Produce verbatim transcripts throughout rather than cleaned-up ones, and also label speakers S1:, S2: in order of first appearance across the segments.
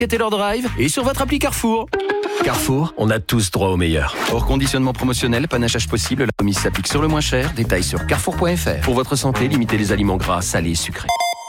S1: Taylor Drive et sur votre appli Carrefour. Carrefour, on a tous droit au meilleur. Hors conditionnement promotionnel, panachage possible, la remise s'applique sur le moins cher. Détails sur carrefour point f r. Pour votre santé, limitez les aliments gras, salés, sucrés.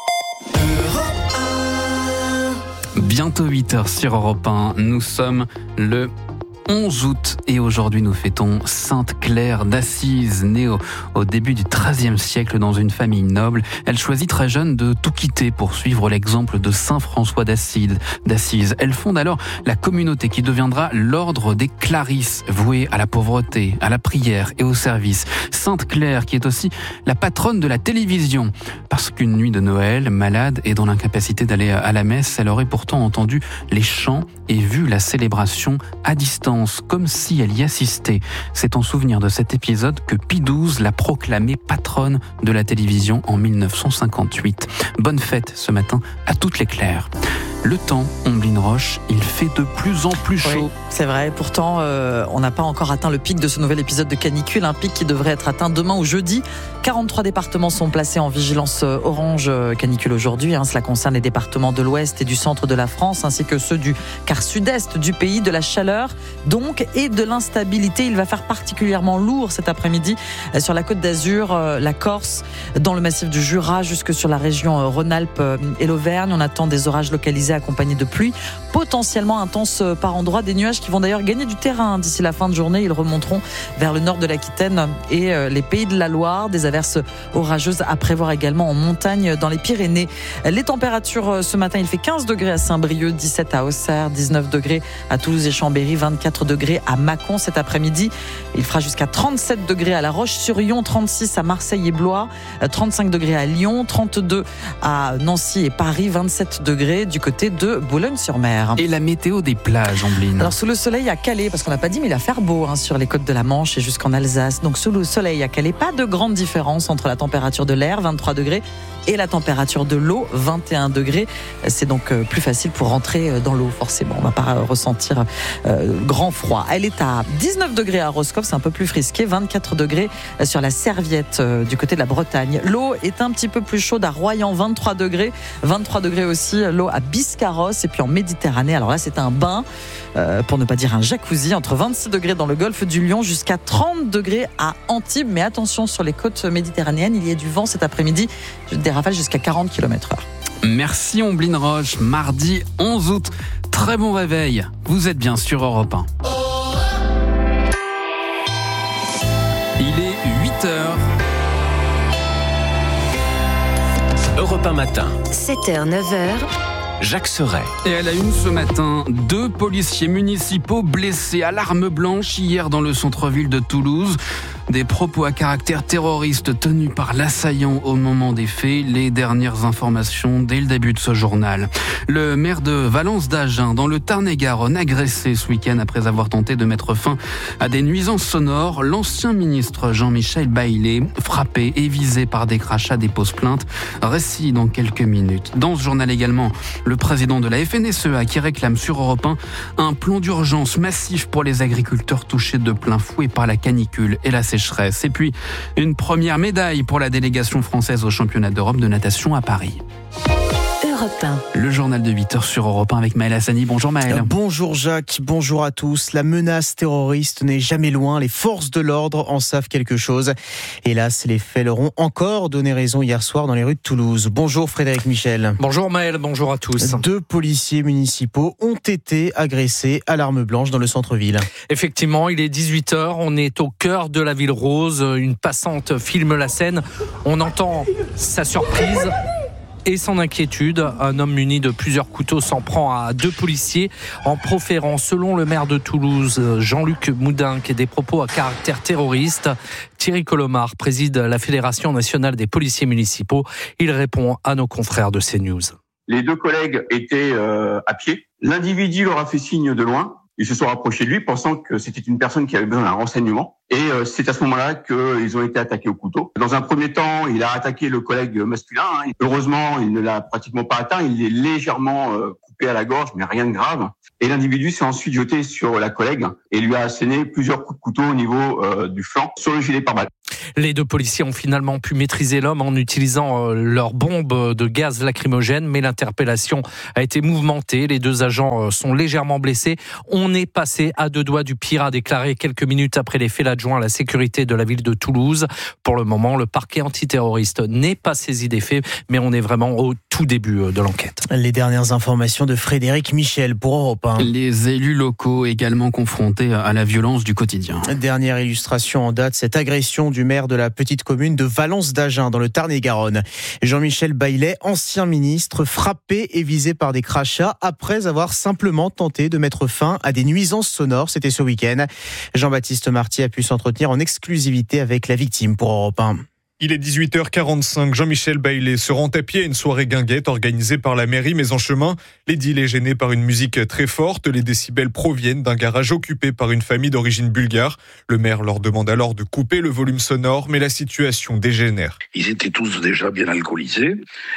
S2: Bientôt huit heures sur Europe un, nous sommes le onze août et aujourd'hui nous fêtons Sainte Claire d'Assise, née au, au début du treizième siècle dans une famille noble. Elle choisit très jeune de tout quitter pour suivre l'exemple de Saint François d'Assise. d'Assise. Elle fonde alors la communauté qui deviendra l'ordre des Clarisses, vouée à la pauvreté, à la prière et au service. Sainte Claire qui est aussi la patronne de la télévision. Parce qu'une nuit de Noël, malade et dans l'incapacité d'aller à la messe, elle aurait pourtant entendu les chants et vu la célébration à distance, comme si elle y assistait. C'est en souvenir de cet épisode que Pie douze l'a proclamée patronne de la télévision en dix-neuf cent cinquante-huit. Bonne fête ce matin à toutes les Claires. Le temps, Omblin Roche, il fait de plus en plus chaud.
S3: Oui, c'est vrai. Pourtant, euh, on n'a pas encore atteint le pic de ce nouvel épisode de canicule, un pic qui devrait être atteint demain ou jeudi. quarante-trois départements sont placés en vigilance orange canicule aujourd'hui. Hein. Cela concerne les départements de l'ouest et du centre de la France, ainsi que ceux du quart sud-est du pays. De la chaleur, donc, et de l'instabilité. Il va faire particulièrement lourd cet après-midi sur la côte d'Azur, la Corse, dans le massif du Jura, jusque sur la région Rhône-Alpes et l'Auvergne. On attend des orages localisés accompagnés de pluie, potentiellement intenses par endroits, des nuages qui vont d'ailleurs gagner du terrain d'ici la fin de journée. Ils remonteront vers le nord de l'Aquitaine et les pays de la Loire. Des averses orageuses à prévoir également en montagne dans les Pyrénées. Les températures ce matin, il fait quinze degrés à Saint-Brieuc, dix-sept à Auxerre, dix-neuf degrés à Toulouse et Chambéry, vingt-quatre degrés à Mâcon cet après-midi. Il fera jusqu'à trente-sept degrés à La Roche-sur-Yon, trente-six à Marseille et Blois, trente-cinq degrés à Lyon, trente-deux à Nancy et Paris, vingt-sept degrés du côté de Boulogne-sur-Mer.
S2: Et la météo des plages, Omblin.
S3: Alors sous le soleil à Calais, parce qu'on n'a pas dit, mais il va faire beau hein, sur les côtes de la Manche et jusqu'en Alsace. Donc sous le soleil à Calais, pas de grande différence entre la température de l'air, vingt-trois degrés, et la température de l'eau, vingt et un degrés. C'est donc plus facile pour rentrer dans l'eau, forcément. On ne va pas ressentir euh, grand froid. Elle est à dix-neuf degrés à Roscoff, c'est un peu plus frisqué, vingt-quatre degrés sur la Serviette euh, du côté de la Bretagne. L'eau est un petit peu plus chaude à Royan, vingt-trois degrés, vingt-trois degrés aussi l'eau à Biscarrosse, et puis en Méditerranée, alors là c'est un bain, euh, pour ne pas dire un jacuzzi, entre vingt-six degrés dans le golfe du Lion jusqu'à trente degrés à Antibes. Mais attention, sur les côtes méditerranéennes, il y a du vent cet après-midi, des rafales jusqu'à quarante kilomètres heure.
S2: Merci Omblin Roche, mardi onze août. Très bon réveil, vous êtes bien sur Europe un. Il est huit heures.
S1: Europe un matin.
S4: sept heures, neuf heures.
S1: Jacques Serret.
S2: Et à la une ce matin, deux policiers municipaux blessés à l'arme blanche hier dans le centre-ville de Toulouse. Des propos à caractère terroriste tenus par l'assaillant au moment des faits. Les dernières informations dès le début de ce journal. Le maire de Valence d'Agen, dans le Tarn-et-Garonne, agressé ce week-end après avoir tenté de mettre fin à des nuisances sonores. L'ancien ministre Jean-Michel Baillet, frappé et visé par des crachats, dépose plainte. Récit dans quelques minutes. Dans ce journal également, le président de la F N S E A qui réclame sur Europe un un plan d'urgence massif pour les agriculteurs touchés de plein fouet par la canicule et la sécheresse. Et puis, une première médaille pour la délégation française au championnat d'Europe de natation à Paris.
S4: Europe un.
S2: Le journal de huit heures sur Europe un avec Maël Hassani. Bonjour Maël.
S5: Bonjour Jacques, bonjour à tous. La menace terroriste n'est jamais loin. Les forces de l'ordre en savent quelque chose. Hélas, les faits leur ont encore donné raison hier soir dans les rues de Toulouse. Bonjour Frédéric Michel.
S6: Bonjour Maël, bonjour à tous.
S5: Deux policiers municipaux ont été agressés à l'arme blanche dans le centre-ville.
S6: Effectivement, il est dix-huit heures, on est au cœur de la ville rose. Une passante filme la scène. On entend sa surprise et son inquiétude. Un homme muni de plusieurs couteaux s'en prend à deux policiers en proférant, selon le maire de Toulouse, Jean-Luc Moudenc, des propos à caractère terroriste. Thierry Colomard préside la Fédération nationale des policiers municipaux. Il répond à nos confrères de CNews.
S7: Les deux collègues étaient euh, à pied. L'individu leur a fait signe de loin. Ils se sont rapprochés de lui, pensant que c'était une personne qui avait besoin d'un renseignement. Et euh, c'est à ce moment-là qu'ils ont été attaqués au couteau. Dans un premier temps, il a attaqué le collègue masculin. Heureusement, il ne l'a pratiquement pas atteint. Il est légèrement euh, coupé coupé à la gorge, mais rien de grave. Et l'individu s'est ensuite jeté sur la collègue et lui a asséné plusieurs coups de couteau au niveau euh, du flanc, sur le gilet pare-balles.
S6: Les deux policiers ont finalement pu maîtriser l'homme en utilisant euh, leur bombe de gaz lacrymogène, mais l'interpellation a été mouvementée. Les deux agents euh, sont légèrement blessés. On est passé à deux doigts du pire, a déclaré quelques minutes après les faits l'adjoint à la sécurité de la ville de Toulouse. Pour le moment, le parquet antiterroriste n'est pas saisi des faits, mais on est vraiment au tout début de l'enquête.
S5: Les dernières informations de Frédéric Michel pour Europe un.
S2: Les élus locaux également confrontés à la violence du quotidien.
S5: Dernière illustration en date, cette agression du maire de la petite commune de Valence-d'Agen dans le Tarn-et-Garonne. Jean-Michel Baillet, ancien ministre, frappé et visé par des crachats après avoir simplement tenté de mettre fin à des nuisances sonores. C'était ce week-end. Jean-Baptiste Marty a pu s'entretenir en exclusivité avec la victime pour Europe un.
S8: Il est dix-huit heures quarante-cinq. Jean-Michel Baillet se rend à pied à une soirée guinguette organisée par la mairie, mais en chemin, l'édile est gêné par une musique très forte. Les décibels proviennent d'un garage occupé par une famille d'origine bulgare. Le maire leur demande alors de couper le volume sonore, mais la situation dégénère.
S9: Ils étaient tous déjà bien alcoolisés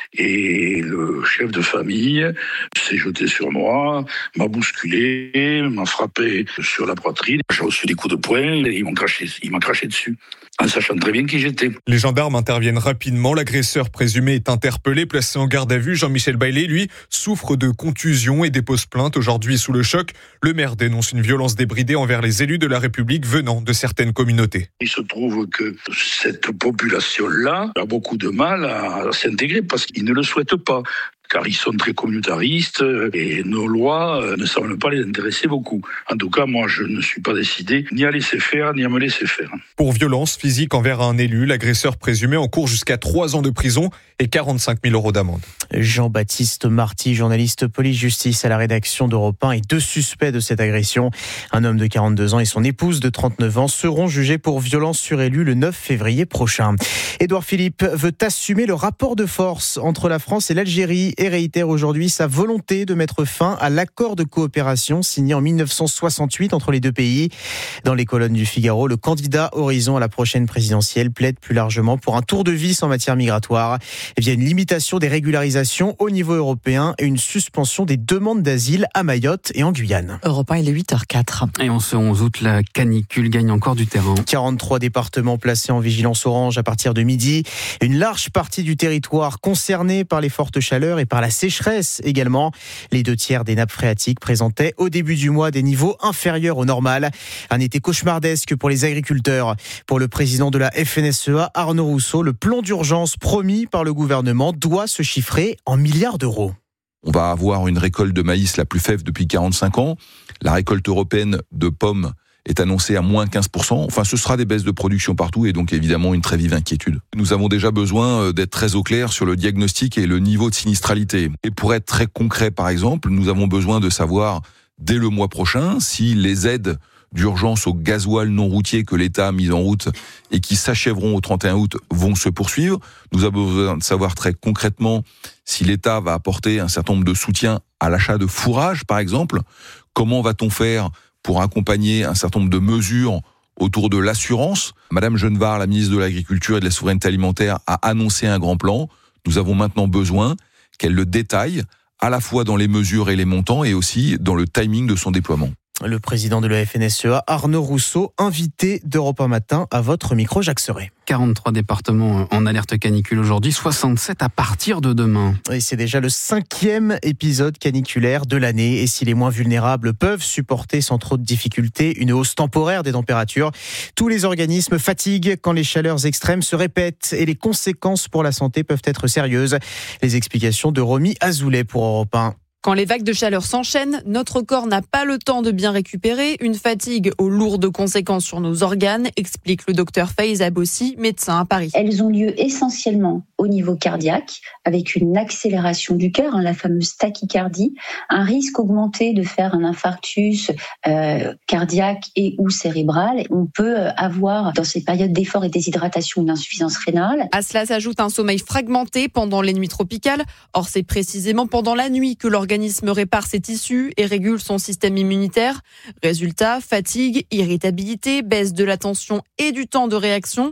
S9: et le chef de famille s'est jeté sur moi, m'a bousculé, m'a frappé sur la poitrine. J'ai reçu des coups de poing et ils m'ont craché, il m'a craché dessus, en sachant très bien qui j'étais.
S8: Les gendarmes interviennent rapidement. L'agresseur présumé est interpellé, placé en garde à vue. Jean-Michel Baillet, lui, souffre de contusions et dépose plainte. Aujourd'hui, sous le choc, le maire dénonce une violence débridée envers les élus de la République venant de certaines communautés.
S9: Il se trouve que cette population-là a beaucoup de mal à s'intégrer parce qu'ils ne le souhaitent pas. Car ils sont très communautaristes et nos lois ne semblent pas les intéresser beaucoup. En tout cas, moi, je ne suis pas décidé ni à laisser faire, ni à me laisser faire.
S8: Pour violence physique envers un élu, l'agresseur présumé encourt jusqu'à trois ans de prison et quarante-cinq mille euros d'amende.
S5: Jean-Baptiste Marty, journaliste police-justice à la rédaction d'Europe un, et deux suspects de cette agression. Un homme de quarante-deux ans et son épouse de trente-neuf ans seront jugés pour violence sur élu le neuf février prochain. Édouard Philippe veut assumer le rapport de force entre la France et l'Algérie et réitère aujourd'hui sa volonté de mettre fin à l'accord de coopération signé en mille neuf cent soixante-huit entre les deux pays. Dans les colonnes du Figaro, le candidat Horizon à la prochaine présidentielle plaide plus largement pour un tour de vis en matière migratoire via une limitation des régularisations au niveau européen et une suspension des demandes d'asile à Mayotte et en Guyane.
S3: Europe un, il est huit heures quatre.
S2: Et en ce onze août, la canicule gagne encore du terrain.
S5: quarante-trois départements placés en vigilance orange à partir de midi. Une large partie du territoire concernée par les fortes chaleurs et par la sécheresse également. Les deux tiers des nappes phréatiques présentaient au début du mois des niveaux inférieurs au normal. Un été cauchemardesque pour les agriculteurs. Pour le président de la F N S E A, Arnaud Rousseau, le plan d'urgence promis par le gouvernement doit se chiffrer en milliards d'euros.
S10: On va avoir une récolte de maïs la plus faible depuis quarante-cinq ans. La récolte européenne de pommes est annoncée à moins quinze pour cent. Enfin, ce sera des baisses de production partout et donc évidemment une très vive inquiétude. Nous avons déjà besoin d'être très au clair sur le diagnostic et le niveau de sinistralité. Et pour être très concret, par exemple, nous avons besoin de savoir dès le mois prochain si les aides d'urgence au gasoil non routier que l'État a mis en route et qui s'achèveront au trente et un août vont se poursuivre. Nous avons besoin de savoir très concrètement si l'État va apporter un certain nombre de soutiens à l'achat de fourrage, par exemple. Comment va-t-on faire pour accompagner un certain nombre de mesures autour de l'assurance? Madame Genevard, la ministre de l'Agriculture et de la Souveraineté Alimentaire, a annoncé un grand plan. Nous avons maintenant besoin qu'elle le détaille, à la fois dans les mesures et les montants, et aussi dans le timing de son déploiement.
S5: Le président de la F N S E A, Arnaud Rousseau, invité d'Europe un matin à votre micro, Jacques Serret.
S2: quarante-trois départements en alerte canicule aujourd'hui, soixante-sept à partir de demain.
S5: Et c'est déjà le cinquième épisode caniculaire de l'année. Et si les moins vulnérables peuvent supporter sans trop de difficultés une hausse temporaire des températures, tous les organismes fatiguent quand les chaleurs extrêmes se répètent et les conséquences pour la santé peuvent être sérieuses. Les explications de Romy Azoulay pour Europe un.
S11: Quand les vagues de chaleur s'enchaînent, notre corps n'a pas le temps de bien récupérer, une fatigue aux lourdes conséquences sur nos organes, explique le docteur Faiza Bossi, médecin à Paris.
S12: Elles ont lieu essentiellement au niveau cardiaque, avec une accélération du cœur, hein, la fameuse tachycardie, un risque augmenté de faire un infarctus euh, cardiaque et ou cérébral. On peut avoir, dans ces périodes d'effort et déshydratation, une insuffisance rénale.
S11: À cela s'ajoute un sommeil fragmenté pendant les nuits tropicales. Or, c'est précisément pendant la nuit que l'organisme L'organisme répare ses tissus et régule son système immunitaire. Résultat, fatigue, irritabilité, baisse de la tension et du temps de réaction.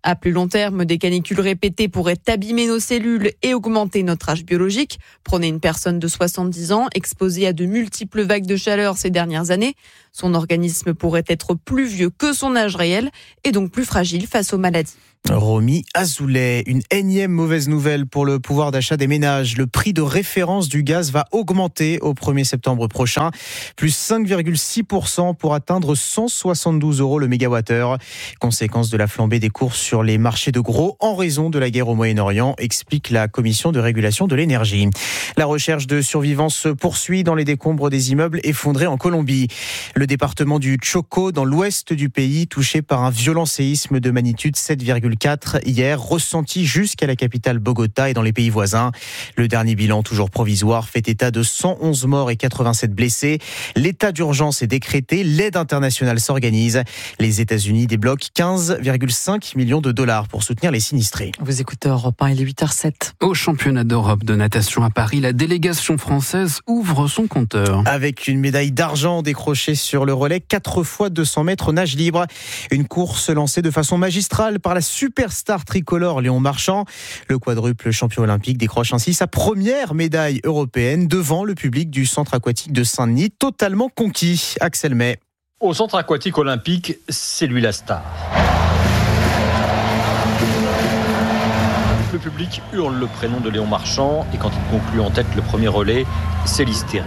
S11: À plus long terme, des canicules répétées pourraient abîmer nos cellules et augmenter notre âge biologique. Prenez une personne de soixante-dix ans exposée à de multiples vagues de chaleur ces dernières années. Son organisme pourrait être plus vieux que son âge réel et donc plus fragile face aux maladies.
S5: Romy Azoulay, une énième mauvaise nouvelle pour le pouvoir d'achat des ménages. Le prix de référence du gaz va augmenter au premier septembre prochain, plus cinq virgule six pour cent pour atteindre cent soixante-douze euros le mégawattheure. Conséquence de la flambée des cours sur les marchés de gros en raison de la guerre au Moyen-Orient, explique la Commission de régulation de l'énergie. La recherche de survivants se poursuit dans les décombres des immeubles effondrés en Colombie. Le département du Chocó, dans l'ouest du pays, touché par un violent séisme de magnitude sept virgule quatre hier, ressenti jusqu'à la capitale Bogota et dans les pays voisins. Le dernier bilan, toujours provisoire, fait état de cent onze morts et quatre-vingt-sept blessés. L'état d'urgence est décrété, l'aide internationale s'organise. Les États-Unis débloquent quinze virgule cinq millions de dollars pour soutenir les sinistrés.
S3: Vous écoutez Europe un, il est huit heures sept.
S2: Au championnat d'Europe de natation à Paris, la délégation française ouvre son compteur.
S5: Avec une médaille d'argent décrochée sur le relais, quatre fois deux cents mètres nage libre. Une course lancée de façon magistrale par la superstar tricolore Léon Marchand. Le quadruple champion olympique décroche ainsi sa première médaille européenne devant le public du centre aquatique de Saint-Denis, totalement conquis. Axel May.
S13: Au centre aquatique olympique, c'est lui la star. Le public hurle le prénom de Léon Marchand et quand il conclut en tête le premier relais, c'est l'hystérie.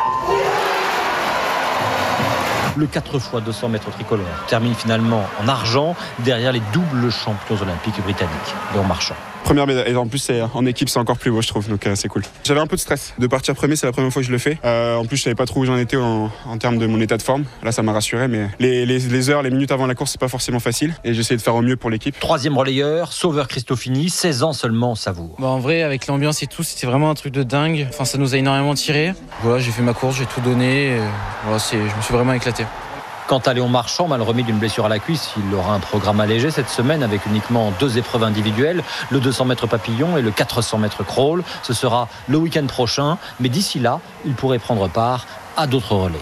S13: Le quatre fois deux cents mètres tricolore termine finalement en argent derrière les doubles champions olympiques britanniques, Léon Marchand.
S14: Première médaille, et en plus c'est, en équipe c'est encore plus beau je trouve, donc euh, c'est cool. J'avais un peu de stress de partir premier, c'est la première fois que je le fais. Euh, en plus je savais pas trop où j'en étais en, en termes de mon état de forme. Là ça m'a rassuré, mais les, les, les heures, les minutes avant la course c'est pas forcément facile et j'ai essayé de faire au mieux pour l'équipe.
S13: Troisième relayeur, Sauveur Cristofini, seize ans seulement, Savour.
S15: Bah en vrai avec l'ambiance et tout c'était vraiment un truc de dingue. Enfin ça nous a énormément tiré. Voilà, j'ai fait ma course, j'ai tout donné. Et voilà, c'est, je me suis vraiment éclaté.
S13: Quant à Léon Marchand, mal remis d'une blessure à la cuisse, il aura un programme allégé cette semaine avec uniquement deux épreuves individuelles, le deux cents mètres papillon et le quatre cents mètres crawl. Ce sera le week-end prochain, mais d'ici là, il pourrait prendre part à d'autres relais.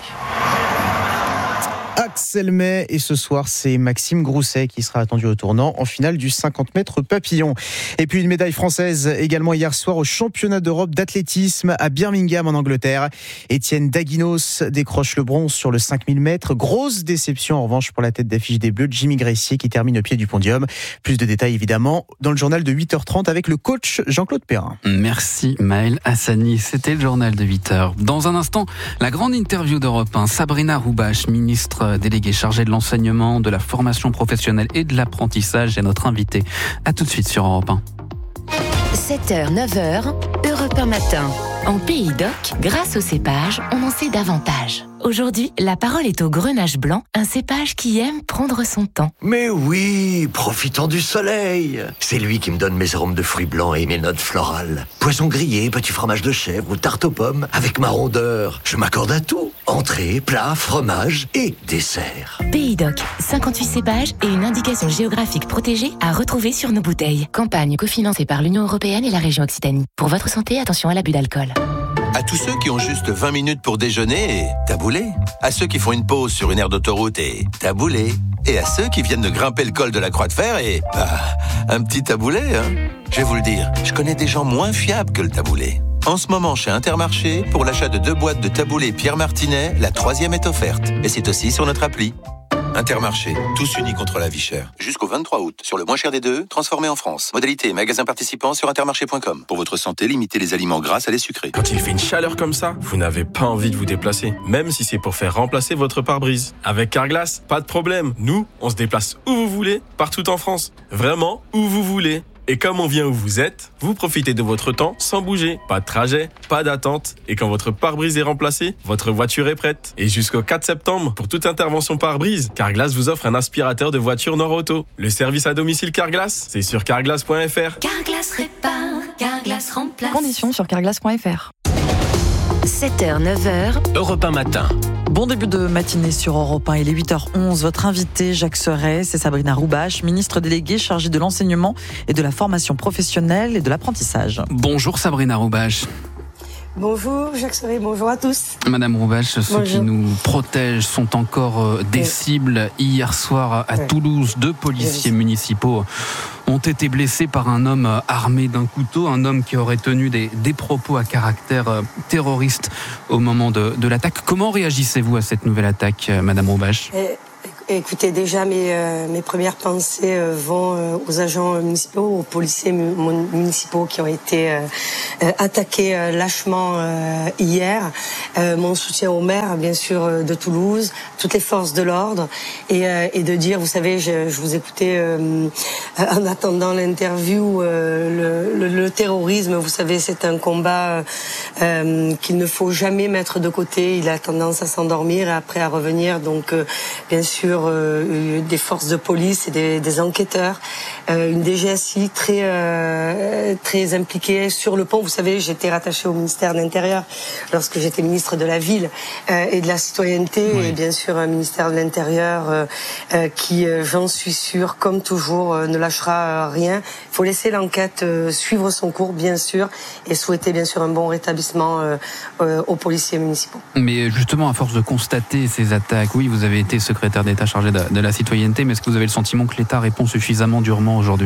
S5: Axel May, et ce soir c'est Maxime Grousset qui sera attendu au tournant en finale du cinquante mètres papillon. Et puis une médaille française également hier soir au championnat d'Europe d'athlétisme à Birmingham en Angleterre. Étienne Daguinos décroche le bronze sur le cinq mille mètres. Grosse déception en revanche pour la tête d'affiche des Bleus, Jimmy Gressier, qui termine au pied du podium. Plus de détails évidemment dans le journal de huit heures trente avec le coach Jean-Claude Perrin.
S2: Merci Maël Hassani, c'était le journal de huit heures. Dans un instant, la grande interview d'Europe un, Sabrina Roubache, ministre déléguée chargée de l'enseignement, de la formation professionnelle et de l'apprentissage, est notre invitée. A tout de suite sur Europe un.
S4: sept heures, neuf heures, Europe un matin. En Pays d'Oc, grâce au cépage, on en sait davantage. Aujourd'hui, la parole est au Grenache blanc, un cépage qui aime prendre son temps.
S16: Mais oui, profitant du soleil. C'est lui qui me donne mes arômes de fruits blancs et mes notes florales. Poisson grillé, petit fromage de chèvre ou tarte aux pommes, avec ma rondeur. Je m'accorde à tout. Entrée, plat, fromage et dessert.
S4: Pays d'Oc, cinquante-huit cépages et une indication géographique protégée à retrouver sur nos bouteilles. Campagne cofinancée par l'Union européenne et la région Occitanie. Pour votre santé, attention à l'abus d'alcool.
S17: À tous ceux qui ont juste vingt minutes pour déjeuner et taboulé. À ceux qui font une pause sur une aire d'autoroute et taboulé. Et à ceux qui viennent de grimper le col de la Croix de Fer et... bah, un petit taboulé, hein. Je vais vous le dire, je connais des gens moins fiables que le taboulé. En ce moment, chez Intermarché, pour l'achat de deux boîtes de taboulé Pierre Martinet, la troisième est offerte. Et c'est aussi sur notre appli. Intermarché, tous unis contre la vie chère. Jusqu'au vingt-trois août, sur le moins cher des deux, transformé en France. Modalité et magasin participants sur intermarché point com. Pour votre santé, limitez les aliments gras à les sucrés.
S18: Quand il fait une chaleur comme ça, vous n'avez pas envie de vous déplacer, même si c'est pour faire remplacer votre pare-brise. Avec Carglass, pas de problème. Nous, on se déplace où vous voulez, partout en France. Vraiment, où vous voulez. Et comme on vient où vous êtes, vous profitez de votre temps sans bouger. Pas de trajet, pas d'attente. Et quand votre pare-brise est remplacé, votre voiture est prête. Et jusqu'au quatre septembre, pour toute intervention pare-brise, Carglass vous offre un aspirateur de voiture Nord-Auto. Le service à domicile Carglass, c'est sur carglass point f r.
S4: Carglass répare, Carglass remplace.
S3: Conditions sur carglass point f r.
S4: sept heures, neuf heures,
S1: Europe un matin.
S3: Bon début de matinée sur Europe un, il est huit heures onze. Votre invité, Jacques Serret, c'est Sabrina Roubache, ministre déléguée chargée de l'enseignement et de la formation professionnelle et de l'apprentissage.
S2: Bonjour Sabrina Roubache.
S19: Bonjour Jacques Soré, bonjour à tous.
S2: Madame Roubache, ceux
S19: bonjour.
S2: qui nous protègent sont encore des oui. cibles. Hier soir à oui. Toulouse, deux policiers oui. municipaux ont été blessés par un homme armé d'un couteau, un homme qui aurait tenu des, des propos à caractère terroriste au moment de, de l'attaque. Comment réagissez-vous à cette nouvelle attaque, Madame Roubache ?
S19: Et... Écoutez, déjà mes, euh, mes premières pensées euh, vont euh, aux agents municipaux, aux policiers mu- municipaux qui ont été euh, euh, attaqués euh, lâchement euh, hier. Euh, mon soutien au maire, bien sûr, euh, de Toulouse, toutes les forces de l'ordre, et, euh, et de dire, vous savez, je, je vous écoutais euh, en attendant l'interview, euh, le, le, le terrorisme, vous savez, c'est un combat euh, qu'il ne faut jamais mettre de côté. Il a tendance à s'endormir et après à revenir. Donc, euh, bien sûr, Euh, des forces de police et des, des enquêteurs, euh, une D G S I très euh, très impliquée sur le pont. Vous savez, j'étais rattachée au ministère de l'Intérieur lorsque j'étais ministre de la Ville euh, et de la Citoyenneté, oui. et bien sûr un ministère de l'Intérieur euh, euh, qui, euh, j'en suis sûre, comme toujours, euh, ne lâchera euh, rien. Il faut laisser l'enquête euh, suivre son cours, bien sûr, et souhaiter bien sûr un bon rétablissement euh, euh, aux policiers municipaux.
S2: Mais justement, à force de constater ces attaques, oui, vous avez été secrétaire d'État chargé de, de la citoyenneté, mais est-ce que vous avez le sentiment que l'État répond suffisamment durement aujourd'hui ?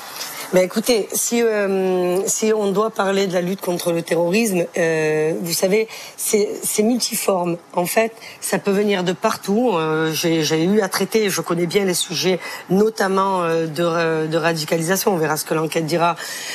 S19: Ben écoutez, si euh, si on doit parler de la lutte contre le terrorisme, euh, vous savez, c'est c'est multiforme. En fait, ça peut venir de partout. Euh, j'ai j'ai eu à traiter, je connais bien les sujets, notamment euh, de de radicalisation. On verra ce que l'enquête dira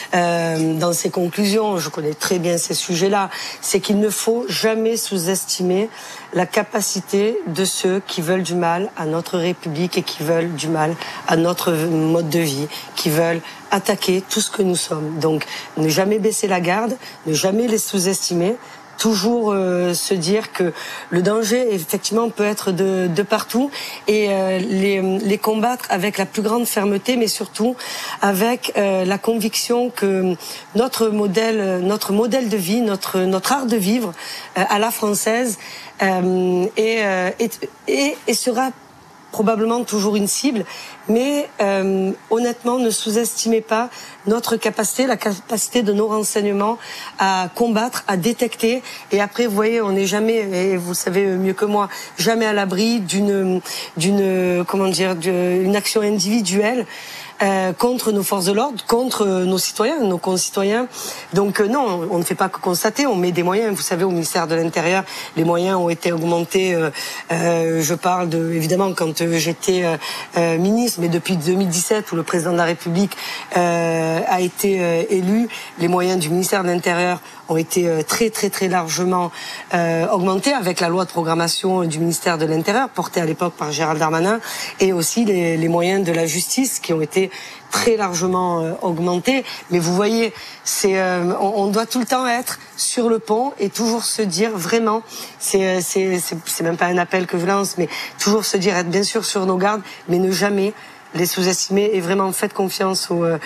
S19: euh, dans ses conclusions. Je connais très bien ces sujets-là. C'est qu'il ne faut jamais sous-estimer la capacité de ceux qui veulent du mal à notre République et qui veulent du mal à notre mode de vie, qui veulent attaquer tout ce que nous sommes. Donc, ne jamais baisser la garde, ne jamais les sous-estimer, toujours euh, se dire que le danger, effectivement, peut être de, de partout et euh, les, les combattre avec la plus grande fermeté, mais surtout avec euh, la conviction que notre modèle, notre modèle de vie, notre, notre art de vivre euh, à la française euh, est, euh, est, est, et sera probablement toujours une cible, mais euh, honnêtement, ne sous-estimez pas notre capacité, la capacité de nos renseignements à combattre, à détecter. Et après, vous voyez, on n'est jamais, et vous le savez mieux que moi, jamais à l'abri d'une, d'une, comment dire, d'une action individuelle. Euh, contre nos forces de l'ordre, contre nos citoyens, nos concitoyens. Donc euh, non, on ne fait pas que constater, on met des moyens. Vous savez, au ministère de l'Intérieur, les moyens ont été augmentés. Euh, euh, je parle de, évidemment, quand euh, j'étais euh, euh, ministre, mais depuis deux mille dix-sept, où le président de la République euh, a été euh, élu, les moyens du ministère de l'Intérieur ont été euh, très très très largement euh, augmentés avec la loi de programmation du ministère de l'Intérieur, portée à l'époque par Gérald Darmanin, et aussi les, les moyens de la justice qui ont été très largement euh, augmenté. Mais vous voyez, c'est, euh, on, on doit tout le temps être sur le pont et toujours se dire vraiment, c'est, c'est, c'est, c'est même pas un appel que je lance, mais toujours se dire être bien sûr sur nos gardes, mais ne jamais les sous-estimer et vraiment faites confiance aux, euh,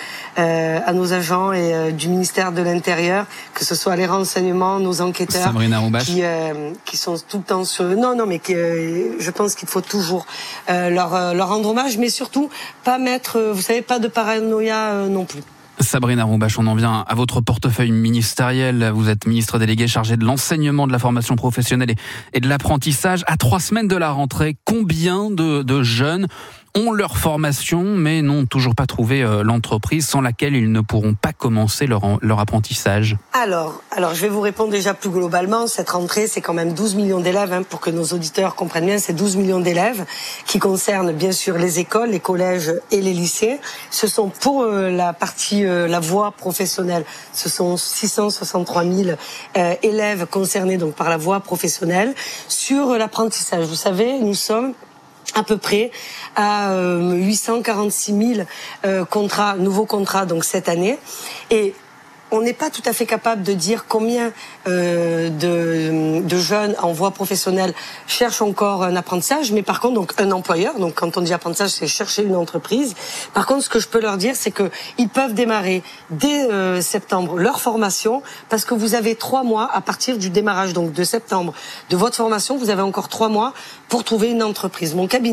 S19: à nos agents et euh, du ministère de l'Intérieur, que ce soit les renseignements, nos enquêteurs qui, euh, qui sont tout le temps sur... Non, non, mais qui, euh, je pense qu'il faut toujours euh, leur, euh, leur rendre hommage, mais surtout pas mettre, euh, vous savez, pas de paranoïa euh, non plus.
S2: Sabrina Roubache, on en vient à votre portefeuille ministériel. Vous êtes ministre déléguée chargée de l'enseignement, de la formation professionnelle et de l'apprentissage. À trois semaines de la rentrée, combien de, de jeunes ont leur formation, mais n'ont toujours pas trouvé euh, l'entreprise sans laquelle ils ne pourront pas commencer leur, leur apprentissage?
S19: Alors, alors, je vais vous répondre déjà plus globalement. Cette rentrée, c'est quand même douze millions d'élèves, hein, pour que nos auditeurs comprennent bien. C'est douze millions d'élèves qui concernent bien sûr les écoles, les collèges et les lycées. Ce sont pour euh, la partie, euh, la voie professionnelle, ce sont six cent soixante-trois mille euh, élèves concernés donc par la voie professionnelle. Sur euh, l'apprentissage, vous savez, nous sommes à peu près à euh, huit cent quarante-six mille euh, contrats, nouveaux contrats donc cette année, et on n'est pas tout à fait capable de dire combien euh, de, de jeunes en voie professionnelle cherchent encore un apprentissage, mais par contre donc un employeur. Donc quand on dit apprentissage, c'est chercher une entreprise. Par contre, ce que je peux leur dire, c'est que ils peuvent démarrer dès euh, septembre leur formation, parce que vous avez trois mois à partir du démarrage donc de septembre de votre formation. Vous avez encore trois mois pour trouver une entreprise. Mon cabinet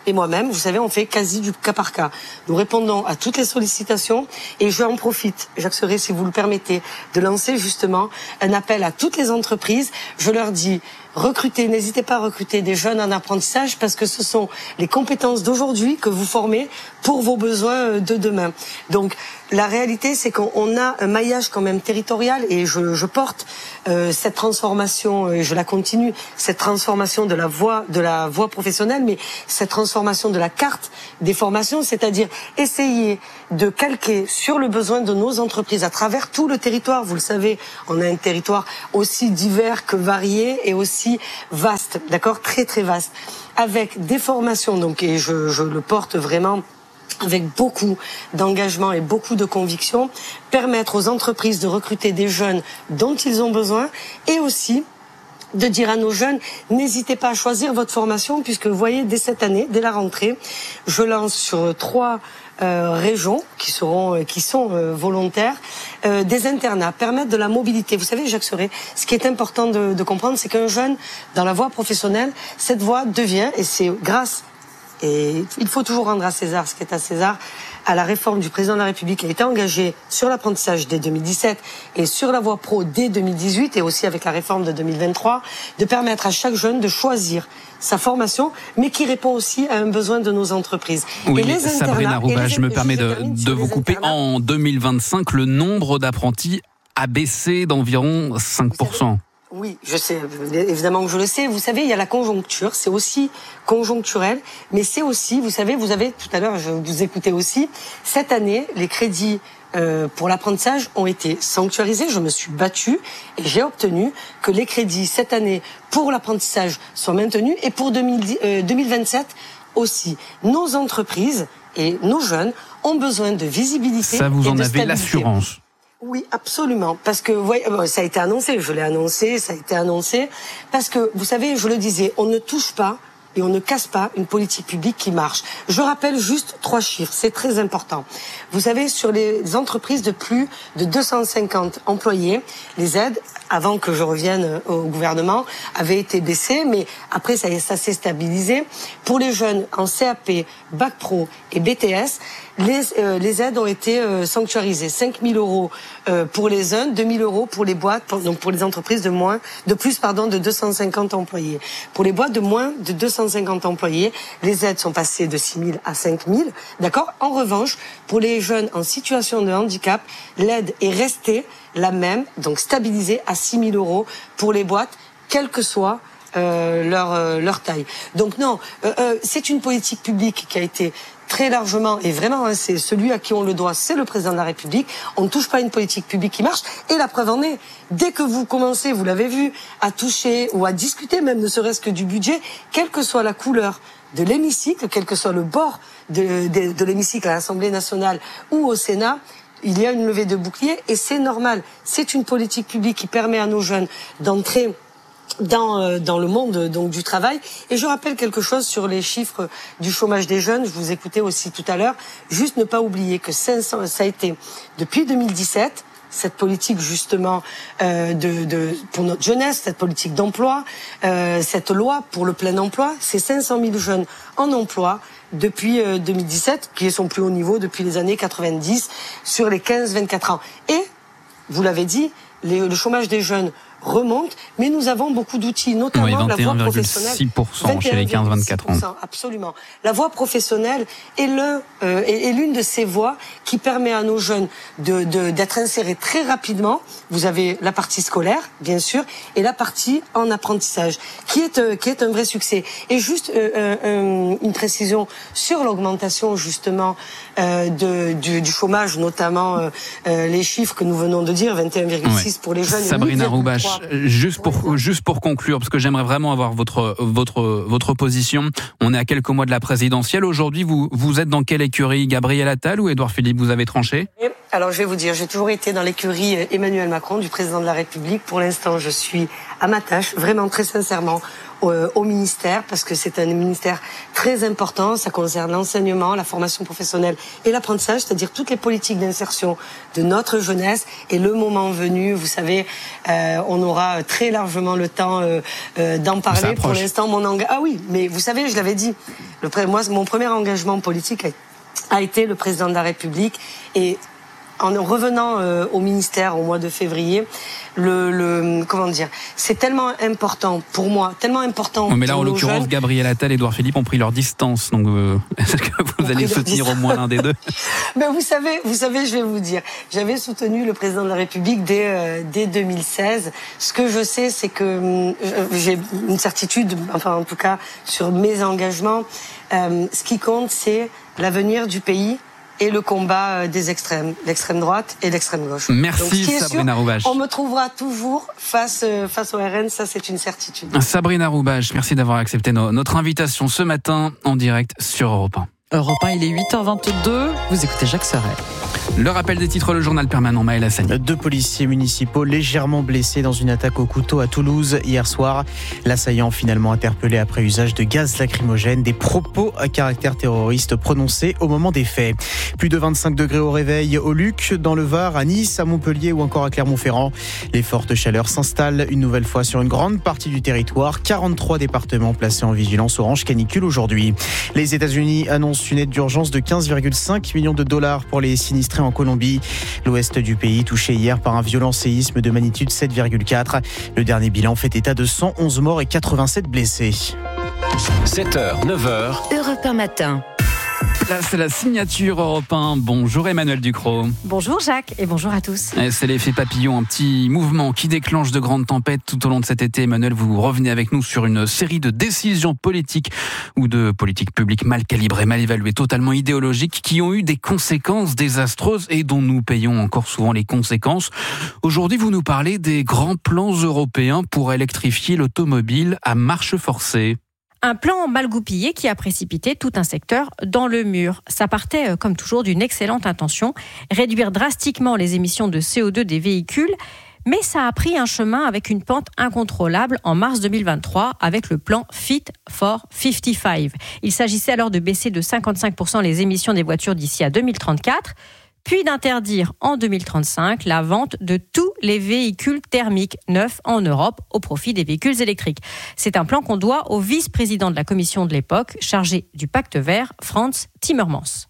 S19: et moi-même, vous savez, on fait quasi du cas par cas. Nous répondons à toutes les sollicitations et je en profite, Jacques Serret, si vous le permettez, de lancer justement un appel à toutes les entreprises. Je leur dis, recrutez, n'hésitez pas à recruter des jeunes en apprentissage parce que ce sont les compétences d'aujourd'hui que vous formez pour vos besoins de demain. Donc, la réalité, c'est qu'on a un maillage quand même territorial et je, je porte euh, cette transformation, et je la continue, cette transformation de la voie, de la voie professionnelle, mais cette transformation de la carte des formations, c'est-à-dire essayer de calquer sur le besoin de nos entreprises à travers tout le territoire. Vous le savez, on a un territoire aussi divers que varié et aussi vaste, d'accord, très très vaste, avec des formations. Donc, et je, je le porte vraiment avec beaucoup d'engagement et beaucoup de conviction, permettre aux entreprises de recruter des jeunes dont ils ont besoin et aussi de dire à nos jeunes, n'hésitez pas à choisir votre formation puisque vous voyez, dès cette année, dès la rentrée, je lance sur trois euh, régions qui seront, qui sont euh, volontaires, euh, des internats, permettre de la mobilité. Vous savez, Jacques Serret, ce qui est important de, de comprendre, c'est qu'un jeune, dans la voie professionnelle, cette voie devient, et c'est grâce Et il faut toujours rendre à César ce qui est à César, à la réforme du président de la République qui a été engagée sur l'apprentissage dès deux mille dix-sept et sur la voie pro dès deux mille dix-huit et aussi avec la réforme de deux mille vingt-trois, de permettre à chaque jeune de choisir sa formation, mais qui répond aussi à un besoin de nos entreprises.
S2: Oui,
S19: et les
S2: Sabrina Roubache, je me permets de, de vous couper. Internats. En deux mille vingt-cinq, le nombre d'apprentis a baissé d'environ cinq pour cent.
S19: Oui, je sais, évidemment que je le sais. Vous savez, il y a la conjoncture, c'est aussi conjoncturel, mais c'est aussi, vous savez, vous avez, tout à l'heure, je vous écoutais aussi, cette année, les crédits euh, pour l'apprentissage ont été sanctuarisés. Je me suis battue et j'ai obtenu que les crédits, cette année, pour l'apprentissage soient maintenus et pour deux mille vingt-sept aussi. Nos entreprises et nos jeunes ont besoin de visibilité.
S2: Ça, vous
S19: et
S2: en
S19: de
S2: avez
S19: stabilité.
S2: l'assurance.
S19: Oui, absolument. Parce que, vous voyez, ça a été annoncé, je l'ai annoncé, ça a été annoncé. Parce que, vous savez, je le disais, on ne touche pas et on ne casse pas une politique publique qui marche. Je rappelle juste trois chiffres, c'est très important. Vous savez, sur les entreprises de plus de deux cent cinquante employés, les aides, avant que je revienne au gouvernement, avaient été baissées, mais après ça, ça s'est stabilisé. Pour les jeunes en C A P, Bac Pro et B T S, les, euh, les aides ont été euh, sanctuarisées. cinq mille euros euh, pour les jeunes, deux mille euros pour les boîtes, pour, donc pour les entreprises de moins, de plus, pardon, de deux cent cinquante employés. Pour les boîtes de moins de deux cent cinquante employés, les aides sont passées de six mille à cinq mille, d'accord? En revanche, pour les jeunes en situation de handicap, l'aide est restée la même, donc stabilisée à six mille euros pour les boîtes, quelle que soit euh, leur, euh, leur taille. Donc non, euh, euh, c'est une politique publique qui a été très largement, et vraiment, hein, c'est celui à qui on le doit, c'est le président de la République. On ne touche pas à une politique publique qui marche, et la preuve en est, dès que vous commencez, vous l'avez vu, à toucher ou à discuter même ne serait-ce que du budget, quelle que soit la couleur de l'hémicycle, quel que soit le bord de, de, de l'hémicycle à l'Assemblée nationale ou au Sénat, il y a une levée de bouclier et c'est normal. C'est une politique publique qui permet à nos jeunes d'entrer dans euh, dans le monde donc du travail. Et je rappelle quelque chose sur les chiffres du chômage des jeunes. Je vous écoutais aussi tout à l'heure. Juste ne pas oublier que cinq cents, ça a été depuis deux mille dix-sept. Cette politique justement euh, de, de pour notre jeunesse, cette politique d'emploi, euh, cette loi pour le plein emploi, c'est cinq cent mille jeunes en emploi depuis euh, deux mille dix-sept, qui est son plus haut niveau depuis les années quatre-vingt-dix, sur les quinze vingt-quatre ans. Et, vous l'avez dit, les, le chômage des jeunes remonte, mais nous avons beaucoup d'outils, notamment
S2: oui,
S19: la voie professionnelle.
S2: vingt et un virgule six pour cent chez les quinze vingt-quatre ans.
S19: Absolument. La voie professionnelle est l'un euh, est, est l'une de ces voies qui permet à nos jeunes de, de d'être insérés très rapidement. Vous avez la partie scolaire, bien sûr, et la partie en apprentissage, qui est euh, qui est un vrai succès. Et juste euh, euh, une précision sur l'augmentation justement euh, de du, du chômage, notamment euh, euh, les chiffres que nous venons de dire, vingt et un virgule six ouais. pour les jeunes.
S2: Sabrina Roubache. Juste pour juste pour conclure, parce que j'aimerais vraiment avoir votre votre votre position. On est à quelques mois de la présidentielle. Aujourd'hui, vous vous êtes dans quelle écurie, Gabriel Attal ou Édouard Philippe? Vous avez tranché?
S19: Alors je vais vous dire, j'ai toujours été dans l'écurie Emmanuel Macron, du président de la République. Pour l'instant, je suis à ma tâche, vraiment très sincèrement, au, au ministère, parce que c'est un ministère très important. Ça concerne l'enseignement, la formation professionnelle et l'apprentissage, c'est-à-dire toutes les politiques d'insertion de notre jeunesse. Et le moment venu, vous savez, euh, on aura très largement le temps euh, euh, d'en parler. Pour l'instant, mon engagement... Ah oui, mais vous savez, je l'avais dit, Le, moi, mon premier engagement politique a, a été le président de la République et en revenant euh, au ministère au mois de février, le, le comment dire, c'est tellement important pour moi, tellement important.
S2: Oh, mais là,
S19: pour
S2: en
S19: nos
S2: l'occurrence,
S19: jeunes.
S2: Gabriel Attal et Édouard Philippe ont pris leur distance. Donc, euh, est-ce que vous allez soutenir au moins l'un des deux?
S19: Mais vous savez, vous savez, je vais vous dire, j'avais soutenu le président de la République dès euh, dès deux mille seize. Ce que je sais, c'est que euh, j'ai une certitude, enfin en tout cas sur mes engagements. Euh, ce qui compte, c'est l'avenir du pays et le combat des extrêmes, l'extrême droite et l'extrême gauche.
S2: Merci
S19: Donc,
S2: Sabrina Roubache.
S19: On me trouvera toujours face, face au R N, ça c'est une certitude.
S2: Sabrina Roubache, merci d'avoir accepté no- notre invitation ce matin en direct sur Europe un.
S3: Europe un, il est huit heures vingt-deux, vous écoutez Jacques Serret.
S2: Le rappel des titres, le journal permanent, Maël Hassani.
S5: Deux policiers municipaux légèrement blessés dans une attaque au couteau à Toulouse hier soir. L'assaillant finalement interpellé après usage de gaz lacrymogène. Des propos à caractère terroriste prononcés au moment des faits. Plus de vingt-cinq degrés au réveil au Luc, dans le Var, à Nice, à Montpellier ou encore à Clermont-Ferrand. Les fortes chaleurs s'installent une nouvelle fois sur une grande partie du territoire. quarante-trois départements placés en vigilance orange canicule aujourd'hui. Les États-Unis annoncent une aide d'urgence de quinze virgule cinq millions de dollars pour les sinistrés en Colombie. L'ouest du pays touché hier par un violent séisme de magnitude sept virgule quatre. Le dernier bilan fait état de cent onze morts et quatre-vingt-sept blessés.
S1: sept heures, neuf heures.
S4: Europe un matin.
S2: Là, c'est la signature Europe un. Bonjour Emmanuel Ducrot.
S20: Bonjour Jacques et bonjour à tous.
S2: C'est l'effet papillon, un petit mouvement qui déclenche de grandes tempêtes tout au long de cet été. Emmanuel, vous revenez avec nous sur une série de décisions politiques ou de politiques publiques mal calibrées, mal évaluées, totalement idéologiques, qui ont eu des conséquences désastreuses et dont nous payons encore souvent les conséquences. Aujourd'hui, vous nous parlez des grands plans européens pour électrifier l'automobile à marche forcée.
S20: Un plan mal goupillé qui a précipité tout un secteur dans le mur. Ça partait, comme toujours, d'une excellente intention, réduire drastiquement les émissions de C O deux des véhicules, mais ça a pris un chemin avec une pente incontrôlable en mars deux mille vingt-trois avec le plan Fit for cinquante-cinq. Il s'agissait alors de baisser de cinquante-cinq pour cent les émissions des voitures d'ici à deux mille trente-quatre, puis d'interdire en deux mille trente-cinq la vente de tous les véhicules thermiques neufs en Europe au profit des véhicules électriques. C'est un plan qu'on doit au vice-président de la Commission de l'époque, chargé du Pacte vert, Frans Timmermans.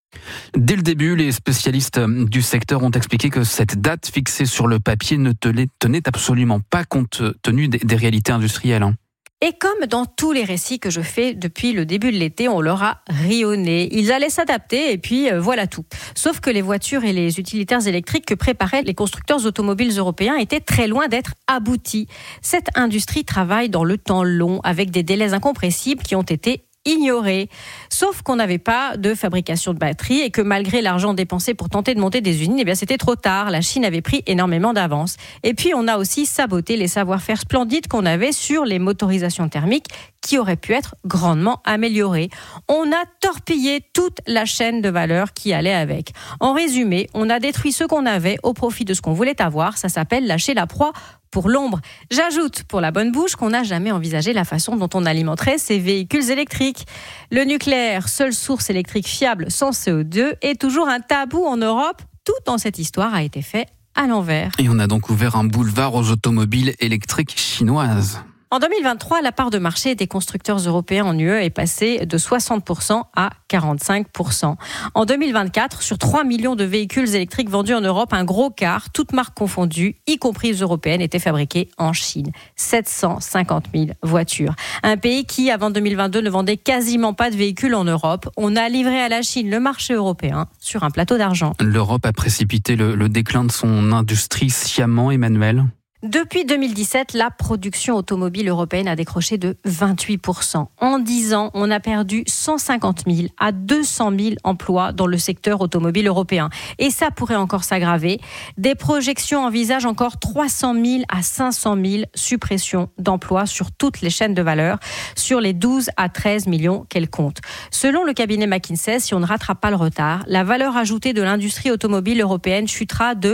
S2: Dès le début, les spécialistes du secteur ont expliqué que cette date fixée sur le papier ne tenait absolument pas compte tenu des réalités industrielles.
S20: Et comme dans tous les récits que je fais depuis le début de l'été, on leur a rionné. Ils allaient s'adapter et puis euh, voilà tout. Sauf que les voitures et les utilitaires électriques que préparaient les constructeurs automobiles européens étaient très loin d'être aboutis. Cette industrie travaille dans le temps long avec des délais incompressibles qui ont été ignorés. Sauf qu'on n'avait pas de fabrication de batteries et que malgré l'argent dépensé pour tenter de monter des usines, eh bien c'était trop tard. La Chine avait pris énormément d'avance. Et puis on a aussi saboté les savoir-faire splendides qu'on avait sur les motorisations thermiques qui auraient pu être grandement améliorées. On a torpillé toute la chaîne de valeur qui allait avec. En résumé, on a détruit ce qu'on avait au profit de ce qu'on voulait avoir. Ça s'appelle lâcher la proie pour l'ombre. J'ajoute, pour la bonne bouche, qu'on n'a jamais envisagé la façon dont on alimenterait ces véhicules électriques. Le nucléaire, seule source électrique fiable sans C O deux, est toujours un tabou en Europe. Tout dans cette histoire a été fait à l'envers.
S2: Et on a donc ouvert un boulevard aux automobiles électriques chinoises.
S20: En deux mille vingt-trois, la part de marché des constructeurs européens en U E est passée de soixante pour cent à quarante-cinq pour cent. En deux mille vingt-quatre, sur trois millions de véhicules électriques vendus en Europe, un gros quart, toutes marques confondues, y compris européennes, étaient fabriqués en Chine. sept cent cinquante mille voitures. Un pays qui, avant deux mille vingt-deux, ne vendait quasiment pas de véhicules en Europe. On a livré à la Chine le marché européen sur un plateau d'argent.
S2: L'Europe a précipité le, le déclin de son industrie sciemment, Emmanuel.
S20: Depuis deux mille dix-sept, la production automobile européenne a décroché de vingt-huit pour cent. En dix ans, on a perdu cent cinquante mille à deux cent mille emplois dans le secteur automobile européen. Et ça pourrait encore s'aggraver. Des projections envisagent encore trois cent mille à cinq cent mille suppressions d'emplois sur toutes les chaînes de valeur, sur les douze à treize millions qu'elles comptent. Selon le cabinet McKinsey, si on ne rattrape pas le retard, la valeur ajoutée de l'industrie automobile européenne chutera de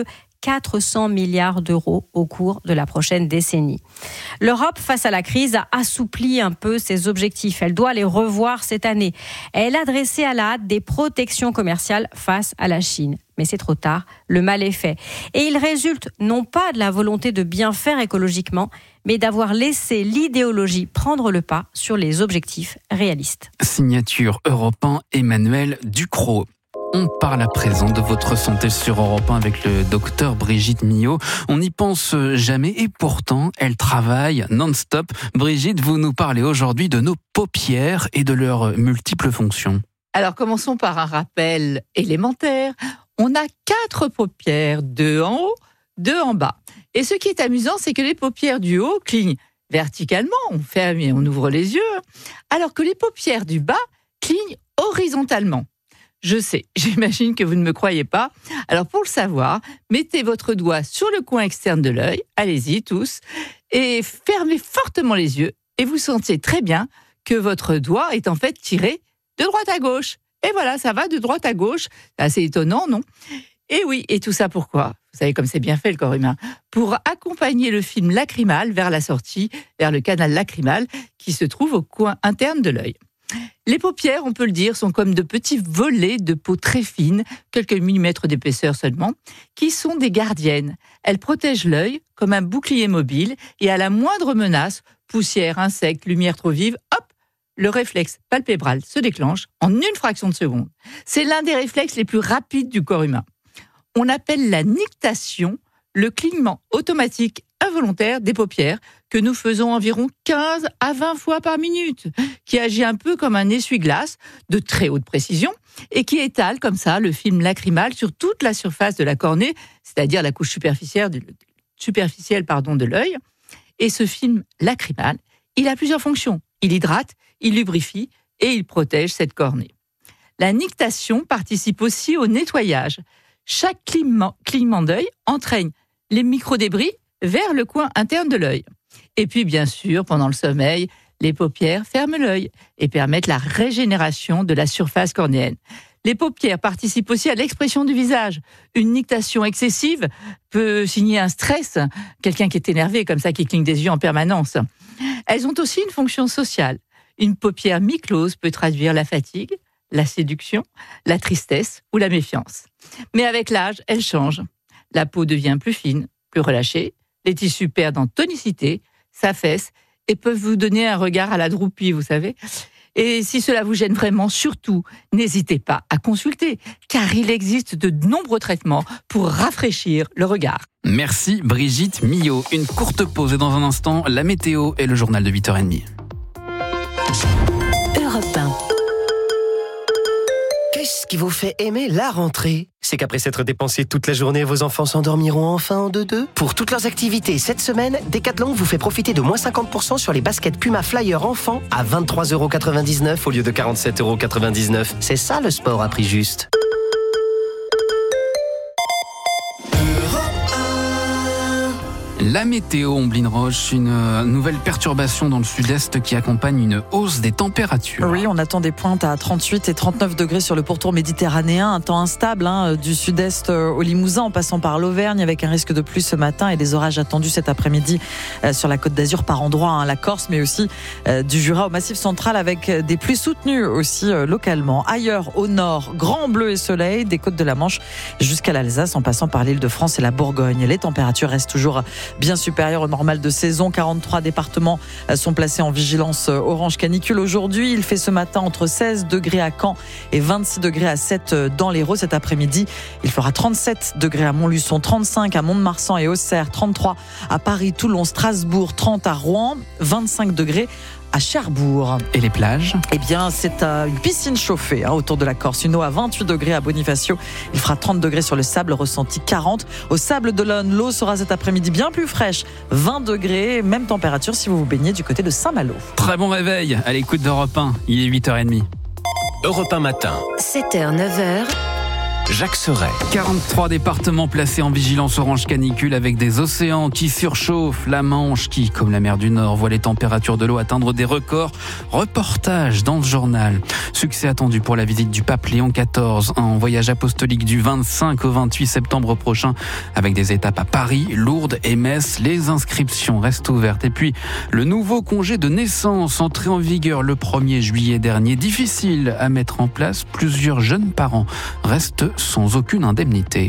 S20: quatre cents milliards d'euros au cours de la prochaine décennie. L'Europe, face à la crise, a assoupli un peu ses objectifs. Elle doit les revoir cette année. Elle a dressé à la hâte des protections commerciales face à la Chine. Mais c'est trop tard, le mal est fait. Et il résulte non pas de la volonté de bien faire écologiquement, mais d'avoir laissé l'idéologie prendre le pas sur les objectifs réalistes.
S2: Signature Europe un, Emmanuel Ducrot. On parle à présent de votre santé sur Europe un avec le docteur Brigitte Millot. On n'y pense jamais et pourtant, elle travaille non-stop. Brigitte, vous nous parlez aujourd'hui de nos paupières et de leurs multiples fonctions.
S21: Alors, commençons par un rappel élémentaire. On a quatre paupières, deux en haut, deux en bas. Et ce qui est amusant, c'est que les paupières du haut clignent verticalement, on ferme et on ouvre les yeux, alors que les paupières du bas clignent horizontalement. Je sais, j'imagine que vous ne me croyez pas. Alors pour le savoir, mettez votre doigt sur le coin externe de l'œil, allez-y tous, et fermez fortement les yeux, et vous sentez très bien que votre doigt est en fait tiré de droite à gauche. Et voilà, ça va de droite à gauche. C'est assez étonnant, non ? Et oui, et tout ça pourquoi ? Vous savez comme c'est bien fait le corps humain. Pour accompagner le film lacrymal vers la sortie, vers le canal lacrymal qui se trouve au coin interne de l'œil. Les paupières, on peut le dire, sont comme de petits volets de peau très fine, quelques millimètres d'épaisseur seulement, qui sont des gardiennes. Elles protègent l'œil comme un bouclier mobile et à la moindre menace, poussière, insectes, lumière trop vive, hop, le réflexe palpébral se déclenche en une fraction de seconde. C'est l'un des réflexes les plus rapides du corps humain. On appelle la nictation le clignement automatique involontaire des paupières que nous faisons environ quinze à vingt fois par minute, qui agit un peu comme un essuie-glace de très haute précision et qui étale comme ça le film lacrymal sur toute la surface de la cornée, c'est-à-dire la couche superficielle de, superficielle, pardon, de l'œil. Et ce film lacrymal, il a plusieurs fonctions. Il hydrate, il lubrifie et il protège cette cornée. La nictation participe aussi au nettoyage. Chaque clignement, clignement d'œil entraîne les microdébris vers le coin interne de l'œil. Et puis, bien sûr, pendant le sommeil, les paupières ferment l'œil et permettent la régénération de la surface cornéenne. Les paupières participent aussi à l'expression du visage. Une nictation excessive peut signer un stress, quelqu'un qui est énervé comme ça, qui cligne des yeux en permanence. Elles ont aussi une fonction sociale. Une paupière mi-close peut traduire la fatigue, la séduction, la tristesse ou la méfiance. Mais avec l'âge, elle change. La peau devient plus fine, plus relâchée, les tissus perdent en tonicité, s'affaissent et peuvent vous donner un regard à la droupie, vous savez. Et si cela vous gêne vraiment, surtout, n'hésitez pas à consulter, car il existe de nombreux traitements pour rafraîchir le regard.
S2: Merci Brigitte Millot. Une courte pause et dans un instant, la météo et le journal de huit heures trente.
S22: Europe un. Qu'est-ce qui vous fait aimer la rentrée ? C'est qu'après s'être dépensé toute la journée, vos enfants s'endormiront enfin en deux-deux ? Pour toutes leurs activités cette semaine, Decathlon vous fait profiter de moins cinquante pour cent sur les baskets Puma Flyer enfants à vingt-trois euros quatre-vingt-dix-neuf au lieu de quarante-sept euros quatre-vingt-dix-neuf. C'est ça le sport à prix juste.
S2: La météo, Omblin Roche, une nouvelle perturbation dans le sud-est qui accompagne une hausse des températures.
S3: Oui, on attend des pointes à trente-huit et trente-neuf degrés sur le pourtour méditerranéen. Un temps instable hein, du sud-est au Limousin en passant par l'Auvergne avec un risque de pluie ce matin et des orages attendus cet après-midi euh, sur la Côte d'Azur par endroits, hein, la Corse, mais aussi euh, du Jura au Massif central avec des pluies soutenues aussi euh, localement. Ailleurs, au nord, grand bleu et soleil, des côtes de la Manche jusqu'à l'Alsace en passant par l'Île-de-France et la Bourgogne. Les températures restent toujours bien supérieur au normal de saison. quarante-trois départements sont placés en vigilance orange canicule aujourd'hui. Il fait ce matin entre seize degrés à Caen et vingt-six degrés à Sète dans l'Hérault. Cet après-midi, il fera trente-sept degrés à Montluçon, trente-cinq à Mont-de-Marsan et Auxerre, trente-trois à Paris, Toulon, Strasbourg, trente à Rouen, vingt-cinq degrés à Cherbourg.
S2: Et les plages ?
S3: Eh bien, c'est euh, une piscine chauffée hein, autour de la Corse. Une eau à vingt-huit degrés à Bonifacio. Il fera trente degrés sur le sable, ressenti quarante. Au Sable d'Olonne, l'eau sera cet après-midi bien plus fraîche. vingt degrés, même température si vous vous baignez du côté de Saint-Malo.
S2: Très bon réveil à l'écoute d'Europe un. Il est huit heures trente.
S22: Europe un matin.
S4: sept heures, neuf heures.
S1: Jacques Serret.
S2: quarante-trois départements placés en vigilance orange canicule avec des océans qui surchauffent, la Manche qui, comme la mer du Nord, voit les températures de l'eau atteindre des records. Reportage dans le journal. Succès attendu pour la visite du pape Léon quatorze en voyage apostolique du vingt-cinq au vingt-huit septembre prochain avec des étapes à Paris, Lourdes et Metz. Les inscriptions restent ouvertes. Et puis, le nouveau congé de naissance entré en vigueur le premier juillet dernier. Difficile à mettre en place. Plusieurs jeunes parents restent sans aucune indemnité.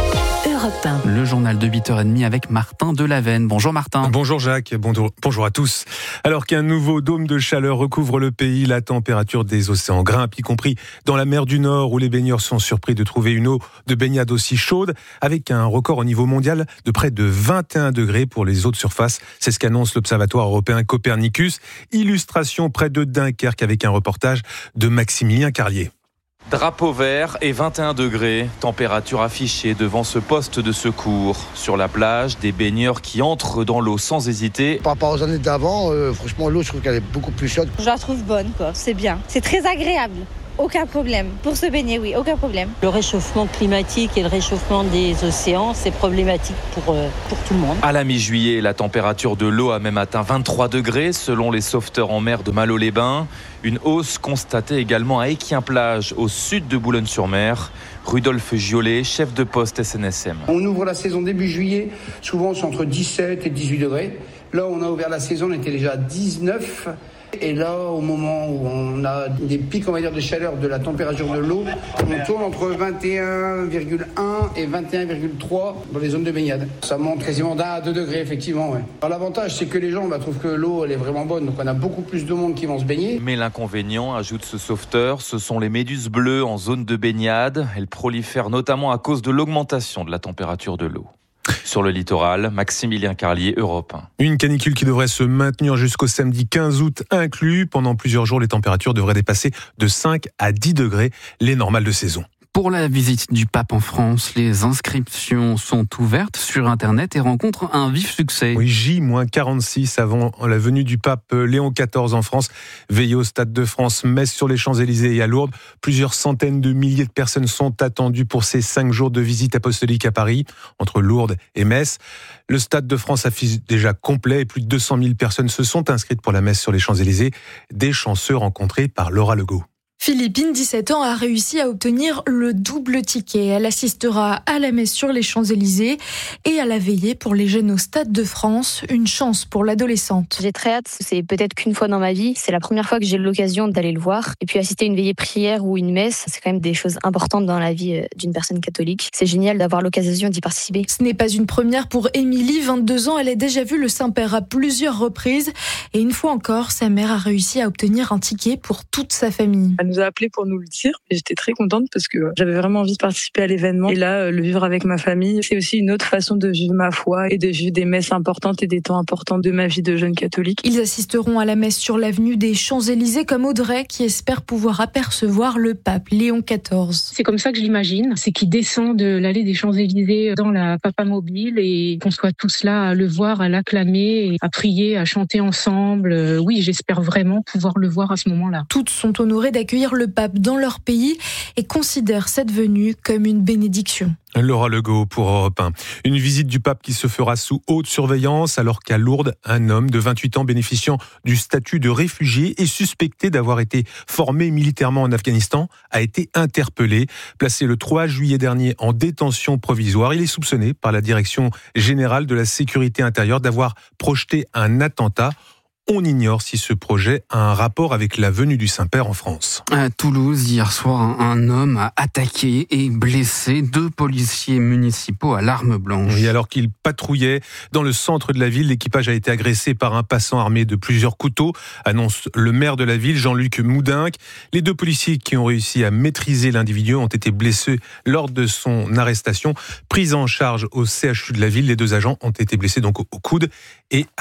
S4: Europe un.
S2: Le journal de huit heures trente avec Martin Delavenne. Bonjour Martin.
S6: Bonjour Jacques, bonjour, bonjour à tous. Alors qu'un nouveau dôme de chaleur recouvre le pays, la température des océans grimpe, y compris dans la mer du Nord où les baigneurs sont surpris de trouver une eau de baignade aussi chaude, avec un record au niveau mondial de près de vingt et un degrés pour les eaux de surface. C'est ce qu'annonce l'Observatoire européen Copernicus. Illustration près de Dunkerque avec un reportage de Maximilien Carlier.
S7: Drapeau vert et vingt et un degrés, température affichée devant ce poste de secours. Sur la plage, des baigneurs qui entrent dans l'eau sans hésiter.
S23: Par rapport aux années d'avant, euh, franchement l'eau je trouve qu'elle est beaucoup plus chaude.
S24: Je la trouve bonne, quoi. C'est bien. C'est très agréable. Aucun problème. Pour se baigner, oui, aucun problème.
S25: Le réchauffement climatique et le réchauffement des océans, c'est problématique pour, euh, pour tout le monde.
S7: À la mi-juillet, la température de l'eau a même atteint vingt-trois degrés selon les sauveteurs en mer de Malo-les-Bains. Une hausse constatée également à Équien-Plage, au sud de Boulogne-sur-Mer. Rudolphe Giolet, chef de poste S N S M.
S26: On ouvre la saison début juillet, souvent c'est entre dix-sept et dix-huit degrés. Là, on a ouvert la saison, on était déjà à dix-neuf. Et là, au moment où on a des pics, on va dire, de chaleur de la température de l'eau, on tourne entre vingt et un virgule un et vingt et un virgule trois dans les zones de baignade. Ça monte quasiment d'un à deux degrés, effectivement. Ouais. Alors, l'avantage, c'est que les gens bah, trouvent que l'eau, elle est vraiment bonne. Donc, on a beaucoup plus de monde qui vont se baigner.
S7: Mais l'inconvénient, ajoute ce sauveteur, ce sont les méduses bleues en zone de baignade. Elles prolifèrent notamment à cause de l'augmentation de la température de l'eau. Sur le littoral, Maximilien Carlier, Europe un.
S6: Une canicule qui devrait se maintenir jusqu'au samedi quinze août inclus. Pendant plusieurs jours, les températures devraient dépasser de cinq à dix degrés, les normales de saison.
S2: Pour la visite du pape en France, les inscriptions sont ouvertes sur Internet et rencontrent un vif succès.
S6: Oui, J quarante-six avant la venue du pape Léon quatorze en France. Veillée au Stade de France, messe sur les Champs-Élysées et à Lourdes. Plusieurs centaines de milliers de personnes sont attendues pour ces cinq jours de visite apostolique à Paris, entre Lourdes et Metz. Le Stade de France affiche déjà complet et plus de deux cent mille personnes se sont inscrites pour la messe sur les Champs-Élysées. Des chanceux rencontrés par Laura Legault.
S27: Philippine, dix-sept ans, a réussi à obtenir le double ticket. Elle assistera à la messe sur les Champs-Élysées et à la veillée pour les jeunes au Stade de France. Une chance pour l'adolescente.
S28: J'ai très hâte, c'est peut-être qu'une fois dans ma vie. C'est la première fois que j'ai l'occasion d'aller le voir. Et puis assister à une veillée prière ou une messe, c'est quand même des choses importantes dans la vie d'une personne catholique. C'est génial d'avoir l'occasion d'y participer.
S27: Ce n'est pas une première pour Émilie, vingt-deux ans. Elle a déjà vu le Saint-Père à plusieurs reprises. Et une fois encore, sa mère a réussi à obtenir un ticket pour toute sa famille.
S29: Elle nous a appelé pour nous le dire et j'étais très contente parce que j'avais vraiment envie de participer à l'événement et là le vivre avec ma famille, c'est aussi une autre façon de vivre ma foi et de vivre des messes importantes et des temps importants de ma vie de jeune catholique.
S27: Ils assisteront à la messe sur l'avenue des Champs-Élysées comme Audrey qui espère pouvoir apercevoir le pape Léon quatorze.
S30: C'est comme ça que je l'imagine, c'est qu'il descend de l'allée des Champs-Élysées dans la Papa Mobile et qu'on soit tous là à le voir, à l'acclamer, à prier, à chanter ensemble. Oui, j'espère vraiment pouvoir le voir à ce moment-là.
S27: Toutes sont honorées d'accueillir le pape dans leur pays et considèrent cette venue comme une bénédiction.
S6: Laura Legault pour Europe un. Une visite du pape qui se fera sous haute surveillance alors qu'à Lourdes, un homme de vingt-huit ans bénéficiant du statut de réfugié et suspecté d'avoir été formé militairement en Afghanistan a été interpellé. Placé le trois juillet dernier en détention provisoire, il est soupçonné par la Direction générale de la sécurité intérieure d'avoir projeté un attentat. On ignore si ce projet a un rapport avec la venue du Saint-Père en France.
S2: À Toulouse, hier soir, un homme a attaqué et blessé deux policiers municipaux à l'arme blanche.
S6: Oui, alors qu'ils patrouillaient dans le centre de la ville, l'équipage a été agressé par un passant armé de plusieurs couteaux, annonce le maire de la ville, Jean-Luc Moudinque. Les deux policiers qui ont réussi à maîtriser l'individu ont été blessés lors de son arrestation. Pris en charge au C H U de la ville, les deux agents ont été blessés donc au coude et atteints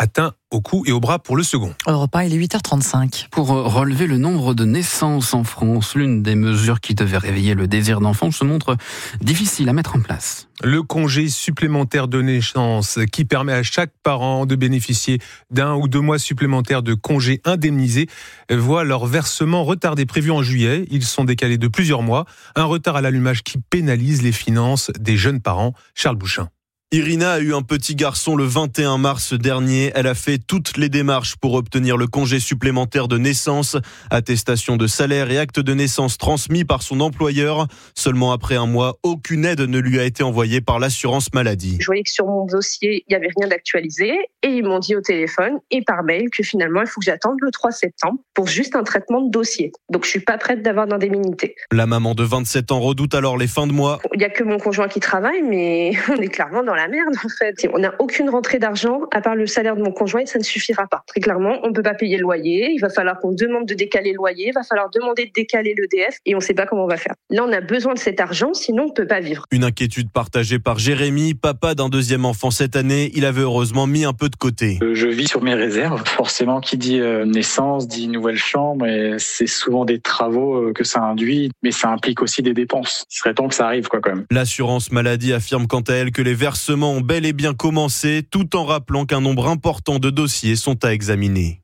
S6: au cou et au bras pour le second.
S3: Europe un, il est huit heures trente-cinq.
S2: Pour relever le nombre de naissances en France, l'une des mesures qui devait réveiller le désir d'enfant se montre difficile à mettre en place.
S6: Le congé supplémentaire de naissance qui permet à chaque parent de bénéficier d'un ou deux mois supplémentaires de congés indemnisés voit leur versement retardé prévu en juillet. Ils sont décalés de plusieurs mois. Un retard à l'allumage qui pénalise les finances des jeunes parents. Charles Bouchin.
S8: Irina a eu un petit garçon le vingt et un mars dernier. Elle a fait toutes les démarches pour obtenir le congé supplémentaire de naissance, attestation de salaire et acte de naissance transmis par son employeur. Seulement après un mois, aucune aide ne lui a été envoyée par l'assurance maladie.
S9: Je voyais que sur mon dossier, il n'y avait rien d'actualisé et ils m'ont dit au téléphone et par mail que finalement, il faut que j'attende le trois septembre pour juste un traitement de dossier. Donc, je suis pas prête d'avoir d'indemnité.
S8: La maman de vingt-sept ans redoute alors les fins de mois.
S9: Il n'y a que mon conjoint qui travaille, mais on est clairement dans la merde en fait. On n'a aucune rentrée d'argent à part le salaire de mon conjoint et ça ne suffira pas. Très clairement, on ne peut pas payer le loyer, il va falloir qu'on demande de décaler le loyer, il va falloir demander de décaler l'E D F et on ne sait pas comment on va faire. Là, on a besoin de cet argent, sinon on ne peut pas vivre.
S8: Une inquiétude partagée par Jérémy, papa d'un deuxième enfant cette année. Il avait heureusement mis un peu de côté.
S10: Je vis sur mes réserves. Forcément, qui dit naissance dit nouvelle chambre et c'est souvent des travaux que ça induit, mais ça implique aussi des dépenses. Il serait temps que ça arrive quoi quand même.
S8: L'assurance maladie affirme quant à elle que les versements ont bel et bien commencé, tout en rappelant qu'un nombre important de dossiers sont à examiner.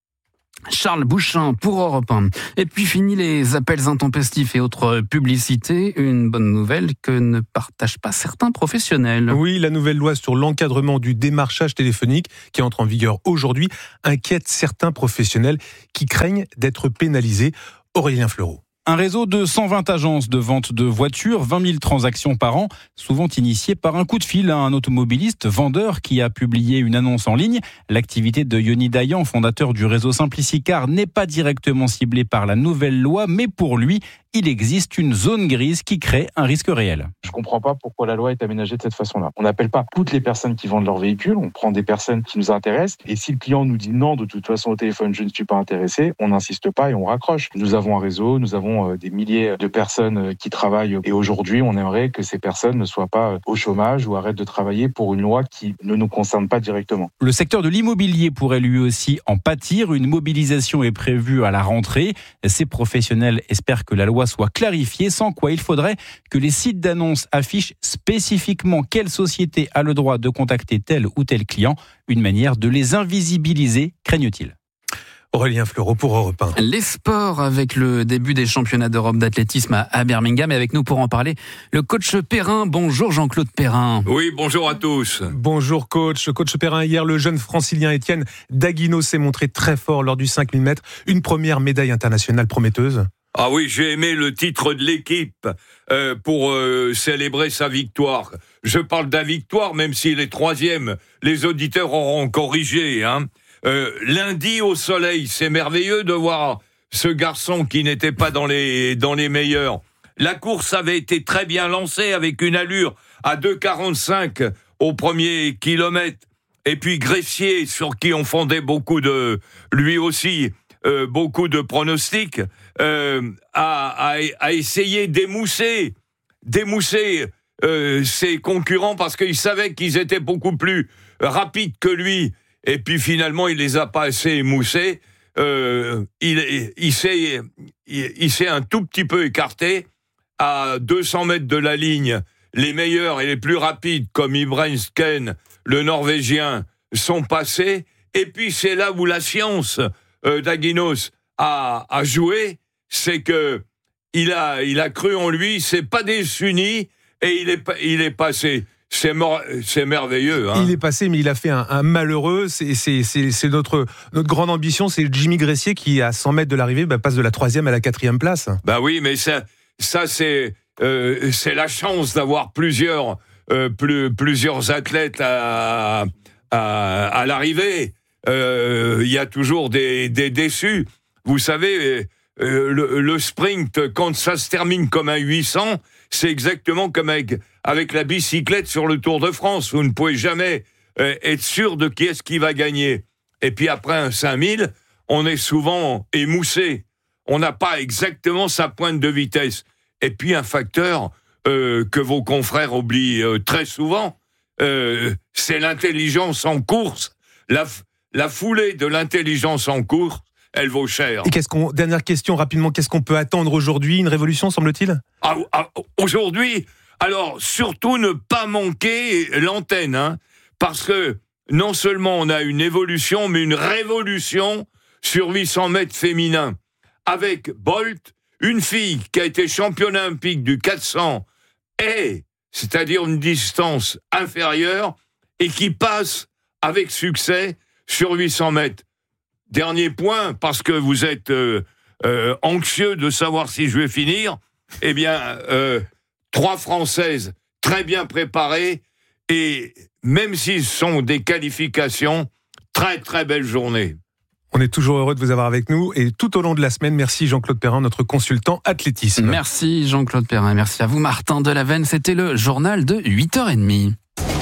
S2: Charles Bouchin pour Europe un. Et puis fini les appels intempestifs et autres publicités. Une bonne nouvelle que ne partagent pas certains professionnels.
S6: Oui, la nouvelle loi sur l'encadrement du démarchage téléphonique qui entre en vigueur aujourd'hui inquiète certains professionnels qui craignent d'être pénalisés. Aurélien Fleureau.
S11: Un réseau de cent vingt agences de vente de voitures, vingt mille transactions par an, souvent initiées par un coup de fil à un automobiliste vendeur qui a publié une annonce en ligne. L'activité de Yoni Dayan, fondateur du réseau Simplicicar, n'est pas directement ciblée par la nouvelle loi, mais pour lui, il existe une zone grise qui crée un risque réel.
S12: Je ne comprends pas pourquoi la loi est aménagée de cette façon-là. On n'appelle pas toutes les personnes qui vendent leur véhicule, on prend des personnes qui nous intéressent, et si le client nous dit non, de toute façon au téléphone, je ne suis pas intéressé, on n'insiste pas et on raccroche. Nous avons un réseau, nous avons des milliers de personnes qui travaillent, et aujourd'hui, on aimerait que ces personnes ne soient pas au chômage ou arrêtent de travailler pour une loi qui ne nous concerne pas directement.
S11: Le secteur de l'immobilier pourrait lui aussi en pâtir. Une mobilisation est prévue à la rentrée. Ces professionnels espèrent que la loi soit clarifiée, sans quoi il faudrait que les sites d'annonces affichent spécifiquement quelle société a le droit de contacter tel ou tel client. Une manière de les invisibiliser, craignent-ils.
S6: Aurélien Fleureau pour Europe un.
S2: Les sports avec le début des championnats d'Europe d'athlétisme à Birmingham. Et avec nous pour en parler, le coach Perrin. Bonjour Jean-Claude Perrin.
S13: Oui, bonjour à tous.
S6: Bonjour coach. Coach Perrin, hier le jeune francilien Étienne Daguino s'est montré très fort lors du cinq mille mètres. Une première médaille internationale prometteuse.
S13: Ah oui, j'ai aimé le titre de l'équipe euh, pour euh, célébrer sa victoire. Je parle de la victoire, même s'il est troisième. Les auditeurs auront corrigé, hein. Euh, lundi au soleil, c'est merveilleux de voir ce garçon qui n'était pas dans les dans les meilleurs. La course avait été très bien lancée avec une allure à deux quarante-cinq au premier kilomètre. Et puis Gressier, sur qui on fondait beaucoup de, lui aussi, euh, beaucoup de pronostics, euh, a, a, a essayé d'émousser, d'émousser euh, ses concurrents parce qu'il savait qu'ils étaient beaucoup plus rapides que lui. Et puis finalement, il les a pas assez émoussés. Euh, il, il, s'est, il, il s'est un tout petit peu écarté à deux cents mètres de la ligne. Les meilleurs et les plus rapides, comme Ibrahim Sken, le Norvégien, sont passés. Et puis c'est là où la science euh, d'Aguinos a, a joué, c'est que il a, il a cru en lui, c'est pas déçu ni, et il est, il est passé. C'est, mor- c'est merveilleux. Hein.
S6: Il est passé, mais il a fait un, un malheureux. C'est, c'est, c'est, c'est notre, notre grande ambition. C'est Jimmy Gressier qui, à cent mètres de l'arrivée, bah, passe de la troisième à la quatrième place.
S13: Bah oui, mais ça, ça c'est, euh, c'est la chance d'avoir plusieurs, euh, plus, plusieurs athlètes à, à, à l'arrivée. Il euh, y a toujours des, des déçus. Vous savez, euh, le, le sprint, quand ça se termine comme un huit cents, c'est exactement comme avec, avec la bicyclette sur le Tour de France. Vous ne pouvez jamais euh, être sûr de qui est-ce qui va gagner. Et puis après un cinq mille, on est souvent émoussé. On n'a pas exactement sa pointe de vitesse. Et puis un facteur euh, que vos confrères oublient euh, très souvent, euh, c'est l'intelligence en course. La, la foulée de l'intelligence en cours, elle vaut cher.
S6: Et qu'est-ce qu'on, dernière question rapidement, qu'est-ce qu'on peut attendre aujourd'hui? Une révolution, semble-t-il?
S13: ah, ah, Aujourd'hui, alors surtout ne pas manquer l'antenne, hein, parce que non seulement on a une évolution, mais une révolution sur huit cents mètres féminin, avec Bolt, une fille qui a été championne olympique du quatre cents, et, c'est-à-dire une distance inférieure, et qui passe avec succès sur huit cents mètres. Dernier point, parce que vous êtes euh, euh, anxieux de savoir si je vais finir, eh bien, euh, trois Françaises très bien préparées, et même s'ils sont des qualifications, très très belle journée.
S6: On est toujours heureux de vous avoir avec nous et tout au long de la semaine, merci Jean-Claude Perrin, notre consultant athlétisme.
S2: Merci Jean-Claude Perrin, merci à vous Martin Delaveine, c'était le journal de huit heures trente.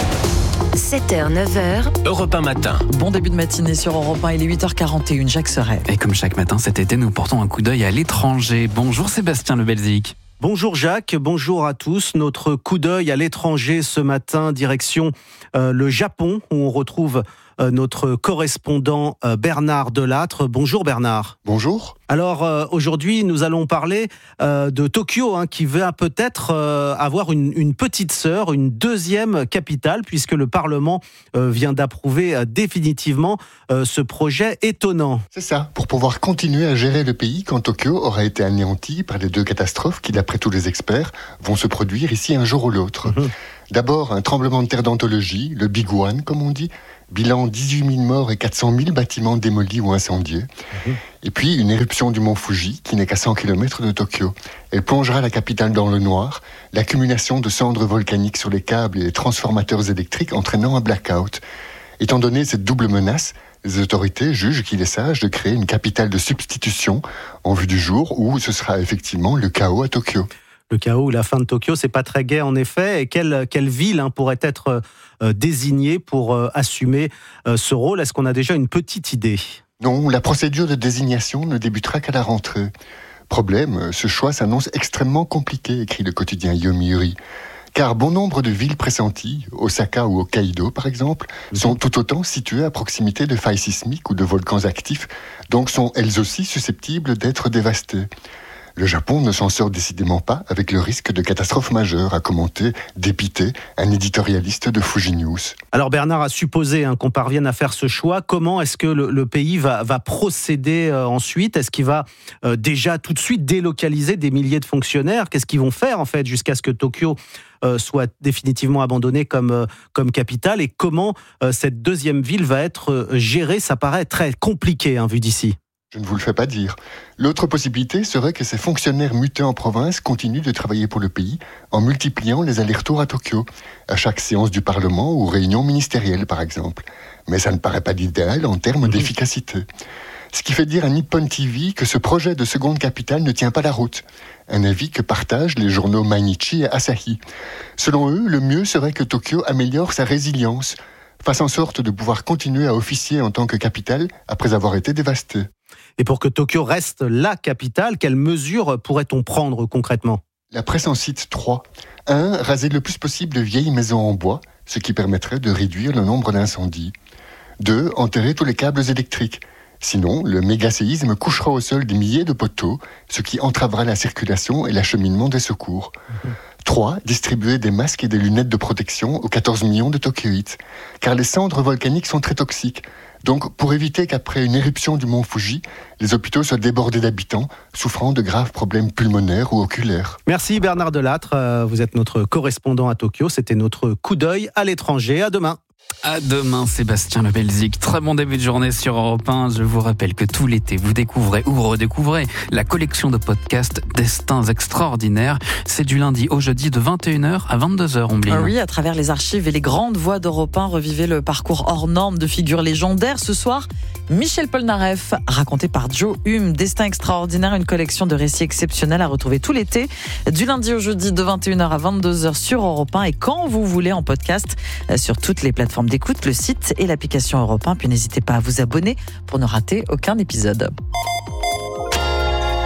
S4: sept heures, neuf heures.
S1: Europe un matin.
S3: Bon début de matinée sur Europe un, il est huit heures quarante et une, Jacques Serret.
S2: Et comme chaque matin cet été, nous portons un coup d'œil à l'étranger. Bonjour Sébastien Le Belzic.
S5: Bonjour Jacques, bonjour à tous. Notre coup d'œil à l'étranger ce matin, direction euh, le Japon, où on retrouve euh, notre correspondant euh, Bernard Delattre. Bonjour Bernard.
S14: Bonjour.
S5: Alors euh, aujourd'hui, nous allons parler euh, de Tokyo, hein, qui va peut-être euh, avoir une, une petite sœur, une deuxième capitale, puisque le Parlement euh, vient d'approuver euh, définitivement euh, ce projet étonnant.
S14: C'est ça, pour pouvoir continuer à gérer le pays quand Tokyo aura été anéanti par les deux catastrophes qui, d'après tous les experts, vont se produire ici un jour ou l'autre. Mmh. D'abord, un tremblement de terre d'anthologie, le Big One, comme on dit, bilan dix-huit mille morts et quatre cent mille bâtiments démolis ou incendiés. Mmh. Et puis, une éruption du mont Fuji, qui n'est qu'à cent kilomètres de Tokyo. Elle plongera la capitale dans le noir, l'accumulation de cendres volcaniques sur les câbles et les transformateurs électriques entraînant un blackout. Étant donné cette double menace, les autorités jugent qu'il est sage de créer une capitale de substitution en vue du jour où ce sera effectivement le chaos à Tokyo.
S5: Le chaos ou la fin de Tokyo, c'est pas très gai en effet. Et quelle, quelle ville hein, pourrait être euh, désignée pour euh, assumer euh, ce rôle? Est-ce qu'on a déjà une petite idée?
S14: Non, la procédure de désignation ne débutera qu'à la rentrée. Problème, ce choix s'annonce extrêmement compliqué, écrit le quotidien Yomiuri. Car bon nombre de villes pressenties, Osaka ou Hokkaido par exemple, sont tout autant situées à proximité de failles sismiques ou de volcans actifs, donc sont elles aussi susceptibles d'être dévastées. Le Japon ne s'en sort décidément pas avec le risque de catastrophe majeure, a commenté, dépité, un éditorialiste de Fuji News.
S5: Alors Bernard a supposé hein, qu'on parvienne à faire ce choix. Comment est-ce que le, le pays va, va procéder euh, ensuite? Est-ce qu'il va euh, déjà tout de suite délocaliser des milliers de fonctionnaires? Qu'est-ce qu'ils vont faire en fait jusqu'à ce que Tokyo euh, soit définitivement abandonnée comme, euh, comme capitale? Et comment euh, cette deuxième ville va être euh, gérée? Ça paraît très compliqué hein, vu d'ici.
S14: Je ne vous le fais pas dire. L'autre possibilité serait que ces fonctionnaires mutés en province continuent de travailler pour le pays en multipliant les allers-retours à Tokyo, à chaque séance du Parlement ou réunion ministérielle par exemple. Mais ça ne paraît pas l'idéal en termes mmh. d'efficacité. Ce qui fait dire à Nippon T V que ce projet de seconde capitale ne tient pas la route. Un avis que partagent les journaux Mainichi et Asahi. Selon eux, le mieux serait que Tokyo améliore sa résilience, fasse en sorte de pouvoir continuer à officier en tant que capitale après avoir été dévastée.
S5: Et pour que Tokyo reste la capitale, quelles mesures pourrait-on prendre concrètement?
S14: La presse en cite trois. un. Raser le plus possible de vieilles maisons en bois, ce qui permettrait de réduire le nombre d'incendies. deux. Enterrer tous les câbles électriques. Sinon, le méga-séisme couchera au sol des milliers de poteaux, ce qui entravera la circulation et l'acheminement des secours. Mmh. trois. Distribuer des masques et des lunettes de protection aux quatorze millions de Tokyoïtes, car les cendres volcaniques sont très toxiques. Donc, pour éviter qu'après une éruption du mont Fuji, les hôpitaux soient débordés d'habitants souffrant de graves problèmes pulmonaires ou oculaires.
S5: Merci Bernard Delattre, vous êtes notre correspondant à Tokyo. C'était notre coup d'œil à l'étranger. À demain.
S2: À demain, Sébastien Le Belzic. Très bon début de journée sur Europe un. Je vous rappelle que tout l'été, vous découvrez ou redécouvrez la collection de podcasts Destins Extraordinaires. C'est du lundi au jeudi de vingt et une heures à vingt-deux heures, Ombline.
S3: Ah oui, à travers les archives et les grandes voix d'Europe un, revivez le parcours hors norme de figures légendaires. Ce soir, Michel Polnareff, raconté par Joe Hume. Destins Extraordinaires, une collection de récits exceptionnels à retrouver tout l'été, du lundi au jeudi de vingt et une heures à vingt-deux heures sur Europe un et quand vous voulez en podcast sur toutes les plateformes d'écoute, le site et l'application Europe un. Puis n'hésitez pas à vous abonner pour ne rater aucun épisode.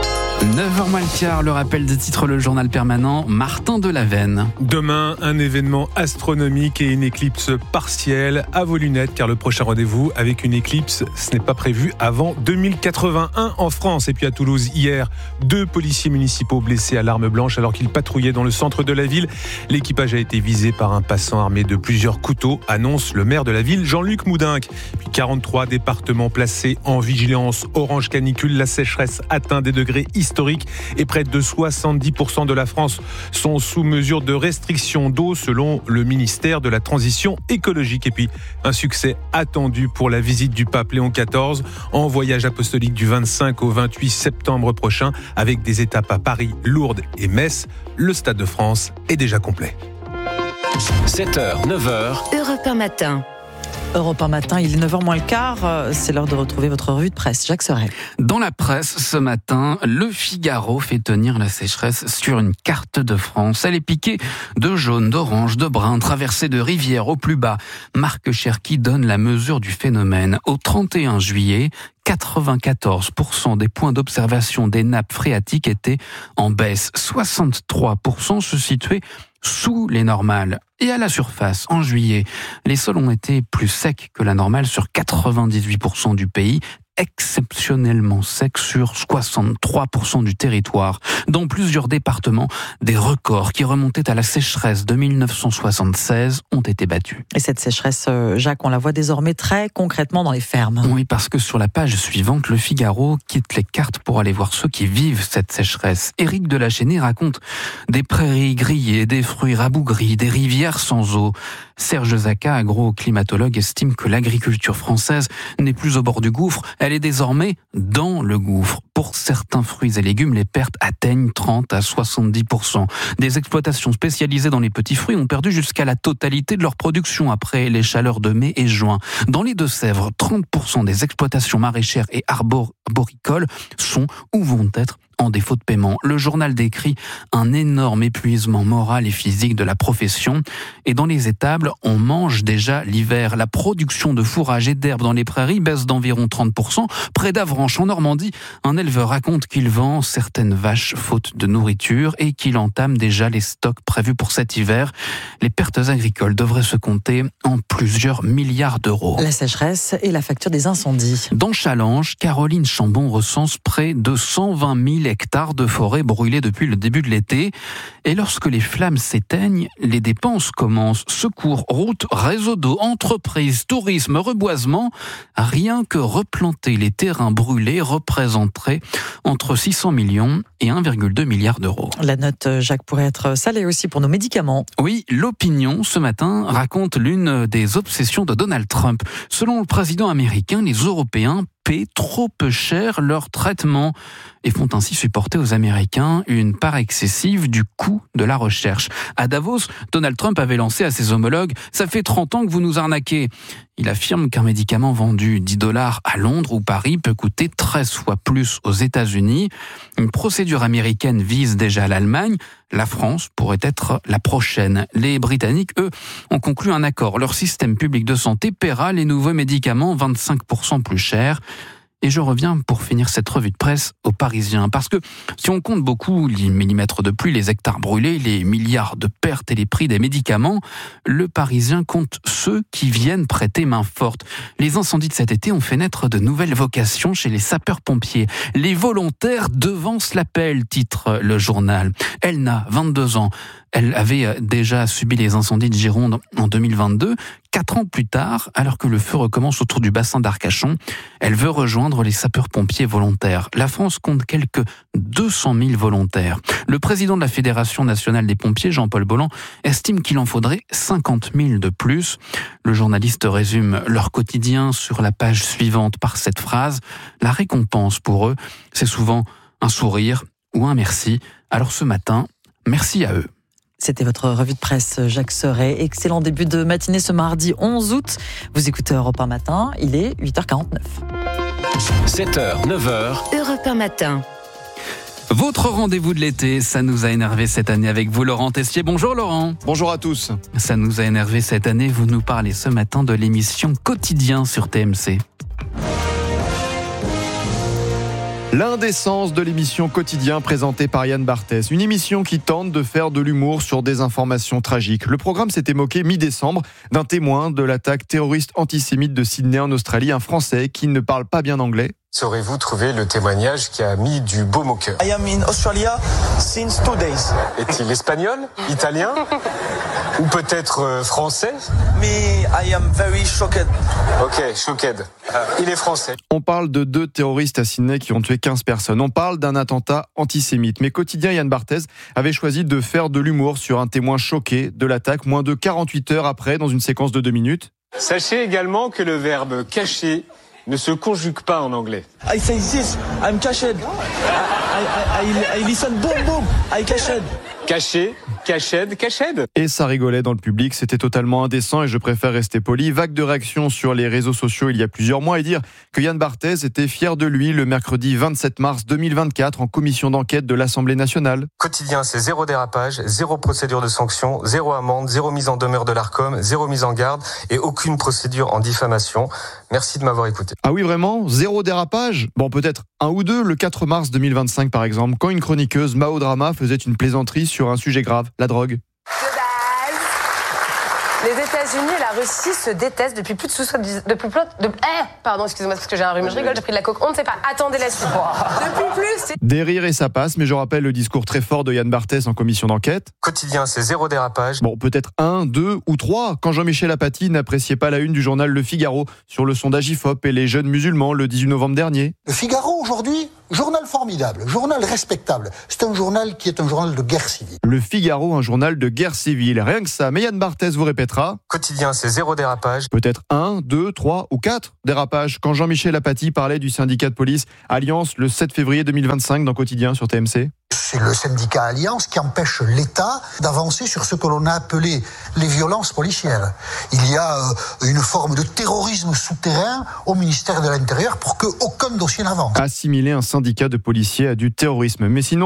S2: neuf heures moins le quart, le rappel des titres, le journal permanent, Martin Delavenne.
S6: Demain, un événement astronomique et une éclipse partielle. À vos lunettes, car le prochain rendez-vous avec une éclipse, ce n'est pas prévu avant deux mille quatre-vingt-un en France. Et puis à Toulouse, hier, deux policiers municipaux blessés à l'arme blanche alors qu'ils patrouillaient dans le centre de la ville. L'équipage a été visé par un passant armé de plusieurs couteaux, annonce le maire de la ville, Jean-Luc Moudinque. Puis quarante-trois départements placés en vigilance orange canicule. La sécheresse atteint des degrés historiques et près de soixante-dix pour cent de la France sont sous mesure de restriction d'eau selon le ministère de la Transition écologique. Et puis un succès attendu pour la visite du pape Léon quatorze en voyage apostolique du vingt-cinq au vingt-huit septembre prochain avec des étapes à Paris, Lourdes et Metz. Le Stade de France est déjà complet.
S1: sept heures, neuf heures.
S4: Europe un matin.
S3: Europe un matin, il est neuf heures moins le quart. C'est l'heure de retrouver votre revue de presse. Jacques Serret.
S2: Dans la presse, ce matin, Le Figaro fait tenir la sécheresse sur une carte de France. Elle est piquée de jaune, d'orange, de brun, traversée de rivières au plus bas. Marc Cherki donne la mesure du phénomène. Au trente et un juillet, quatre-vingt-quatorze pour cent des points d'observation des nappes phréatiques étaient en baisse. soixante-trois pour cent se situaient sous les normales. Et à la surface, en juillet, les sols ont été plus secs que la normale sur quatre-vingt-dix-huit pour cent du pays, exceptionnellement secs sur soixante-trois pour cent du territoire. Dans plusieurs départements, des records qui remontaient à la sécheresse de mille neuf cent soixante-seize ont été battus.
S3: Et cette sécheresse, Jacques, on la voit désormais très concrètement dans les fermes.
S2: Oui, parce que sur la page suivante, Le Figaro quitte les cartes pour aller voir ceux qui vivent cette sécheresse. Éric Delachesnais raconte des prairies grillées, des fruits rabougris, des rivières sans eau. Serge Zaka, agro-climatologue, estime que l'agriculture française n'est plus au bord du gouffre, elle est désormais dans le gouffre. Pour certains fruits et légumes, les pertes atteignent trente à soixante-dix pour cent. Des exploitations spécialisées dans les petits fruits ont perdu jusqu'à la totalité de leur production après les chaleurs de mai et juin. Dans les Deux-Sèvres, trente pour cent des exploitations maraîchères et arboricoles sont ou vont être en défaut de paiement. Le journal décrit un énorme épuisement moral et physique de la profession. Et dans les étables, on mange déjà l'hiver. La production de fourrage et d'herbes dans les prairies baisse d'environ trente pour cent. Près d'Avranches, en Normandie, un éleveur raconte qu'il vend certaines vaches faute de nourriture et qu'il entame déjà les stocks prévus pour cet hiver. Les pertes agricoles devraient se compter en plusieurs milliards d'euros.
S3: La sécheresse et la facture des incendies.
S2: Dans Challenge, Caroline Chambon recense près de cent vingt mille hectares de forêt brûlés depuis le début de l'été. Et lorsque les flammes s'éteignent, les dépenses commencent. Secours, routes, réseaux d'eau, entreprises, tourisme, reboisement. Rien que replanter les terrains brûlés représenterait entre six cents millions et un virgule deux milliard d'euros.
S3: La note, Jacques, pourrait être salée aussi pour nos médicaments.
S2: Oui, l'opinion, ce matin, raconte l'une des obsessions de Donald Trump. Selon le président américain, les Européens paient trop peu cher leur traitement et font ainsi supporter aux Américains une part excessive du coût de la recherche. À Davos, Donald Trump avait lancé à ses homologues « Ça fait trente ans que vous nous arnaquez ». Il affirme qu'un médicament vendu dix dollars à Londres ou Paris peut coûter treize fois plus aux États-Unis. Une procédure américaine vise déjà l'Allemagne. La France pourrait être la prochaine. Les Britanniques, eux, ont conclu un accord. Leur système public de santé paiera les nouveaux médicaments vingt-cinq pour cent plus chers. Et je reviens pour finir cette revue de presse aux Parisiens. Parce que si on compte beaucoup les millimètres de pluie, les hectares brûlés, les milliards de pertes et les prix des médicaments, le Parisien compte ceux qui viennent prêter main forte. Les incendies de cet été ont fait naître de nouvelles vocations chez les sapeurs-pompiers. Les volontaires devancent l'appel, titre le journal. Elna, vingt-deux ans. Elle avait déjà subi les incendies de Gironde en deux mille vingt-deux. Quatre ans plus tard, alors que le feu recommence autour du bassin d'Arcachon, elle veut rejoindre les sapeurs-pompiers volontaires. La France compte quelques deux cent mille volontaires. Le président de la Fédération nationale des pompiers, Jean-Paul Bolland, estime qu'il en faudrait cinquante mille de plus. Le journaliste résume leur quotidien sur la page suivante par cette phrase. La récompense pour eux, c'est souvent un sourire ou un merci. Alors ce matin, merci à eux.
S3: C'était votre revue de presse, Jacques Serret. Excellent début de matinée ce mardi onze août. Vous écoutez Europe un matin, il est huit heures quarante-neuf.
S1: sept heures, neuf heures.
S4: Europe un matin.
S2: Votre rendez-vous de l'été, ça nous a énervé cette année avec vous, Laurent Tessier. Bonjour Laurent.
S15: Bonjour à tous.
S2: Ça nous a énervé cette année, vous nous parlez ce matin de l'émission Quotidien sur T M C.
S15: L'indécence de l'émission Quotidien présentée par Yann Barthès. Une émission qui tente de faire de l'humour sur des informations tragiques. Le programme s'était moqué mi-décembre d'un témoin de l'attaque terroriste antisémite de Sydney en Australie, un Français qui ne parle pas bien anglais.
S16: Saurez-vous trouver le témoignage qui a mis du baume au cœur?
S17: I am in Australia since two days.
S16: Est-il espagnol, italien ou peut-être euh, français?
S17: Me, I am very shocked.
S16: Ok, shocked. Il est français.
S15: On parle de deux terroristes à Sydney qui ont tué quinze personnes. On parle d'un attentat antisémite. Mais Quotidien Yann Barthès avait choisi de faire de l'humour sur un témoin choqué de l'attaque moins de quarante-huit heures après dans une séquence de deux minutes.
S16: Sachez également que le verbe cacher ne se conjugue pas en anglais.
S17: I say this, I'm cached. I, I, I, I listen, boom, boom, I cached.
S16: Caché, cached, cached.
S15: Et ça rigolait dans le public, c'était totalement indécent et je préfère rester poli. Vague de réactions sur les réseaux sociaux il y a plusieurs mois et dire que Yann Barthès était fier de lui le mercredi vingt-sept mars deux mille vingt-quatre en commission d'enquête de l'Assemblée nationale.
S16: Quotidien, c'est zéro dérapage, zéro procédure de sanction, zéro amende, zéro mise en demeure de l'Arcom, zéro mise en garde et aucune procédure en diffamation. Merci de m'avoir écouté.
S15: Ah oui, vraiment? Zéro dérapage? Bon, peut-être un ou deux, le quatre mars deux mille vingt-cinq par exemple, quand une chroniqueuse, Mao Drama, faisait une plaisanterie sur un sujet grave, la drogue.
S18: Les États-Unis et la Russie se détestent depuis plus de soixante-dix... Depuis plus de... Eh, pardon, excusez-moi, parce que j'ai un rhume. Je rigole, j'ai pris de la coke. On ne sait pas. Attendez la suite. Depuis plus... C'est...
S15: Des rires et ça passe, mais je rappelle le discours très fort de Yann Barthès en commission d'enquête.
S16: Quotidien, c'est zéro dérapage.
S15: Bon, peut-être un, deux ou trois, quand Jean-Michel Apathy n'appréciait pas la une du journal Le Figaro sur le sondage I F O P et les jeunes musulmans le dix-huit novembre dernier.
S19: Le Figaro, aujourd'hui, journal formidable, journal respectable. C'est un journal qui est un journal de guerre civile.
S15: Le Figaro, un journal de guerre civile. Rien que ça. Mais Yann Barthès vous répétera.
S16: Quotidien, c'est zéro dérapage.
S15: Peut-être un, deux, trois ou quatre dérapages. Quand Jean-Michel Apathy parlait du syndicat de police Alliance le sept février deux mille vingt-cinq dans Quotidien sur T M C.
S19: C'est le syndicat Alliance qui empêche l'État d'avancer sur ce que l'on a appelé les violences policières. Il y a euh, une forme de terrorisme souterrain au ministère de l'Intérieur pour qu'aucun dossier n'avance.
S15: Assimiler un syndicat de policiers à du terrorisme. Mais sinon,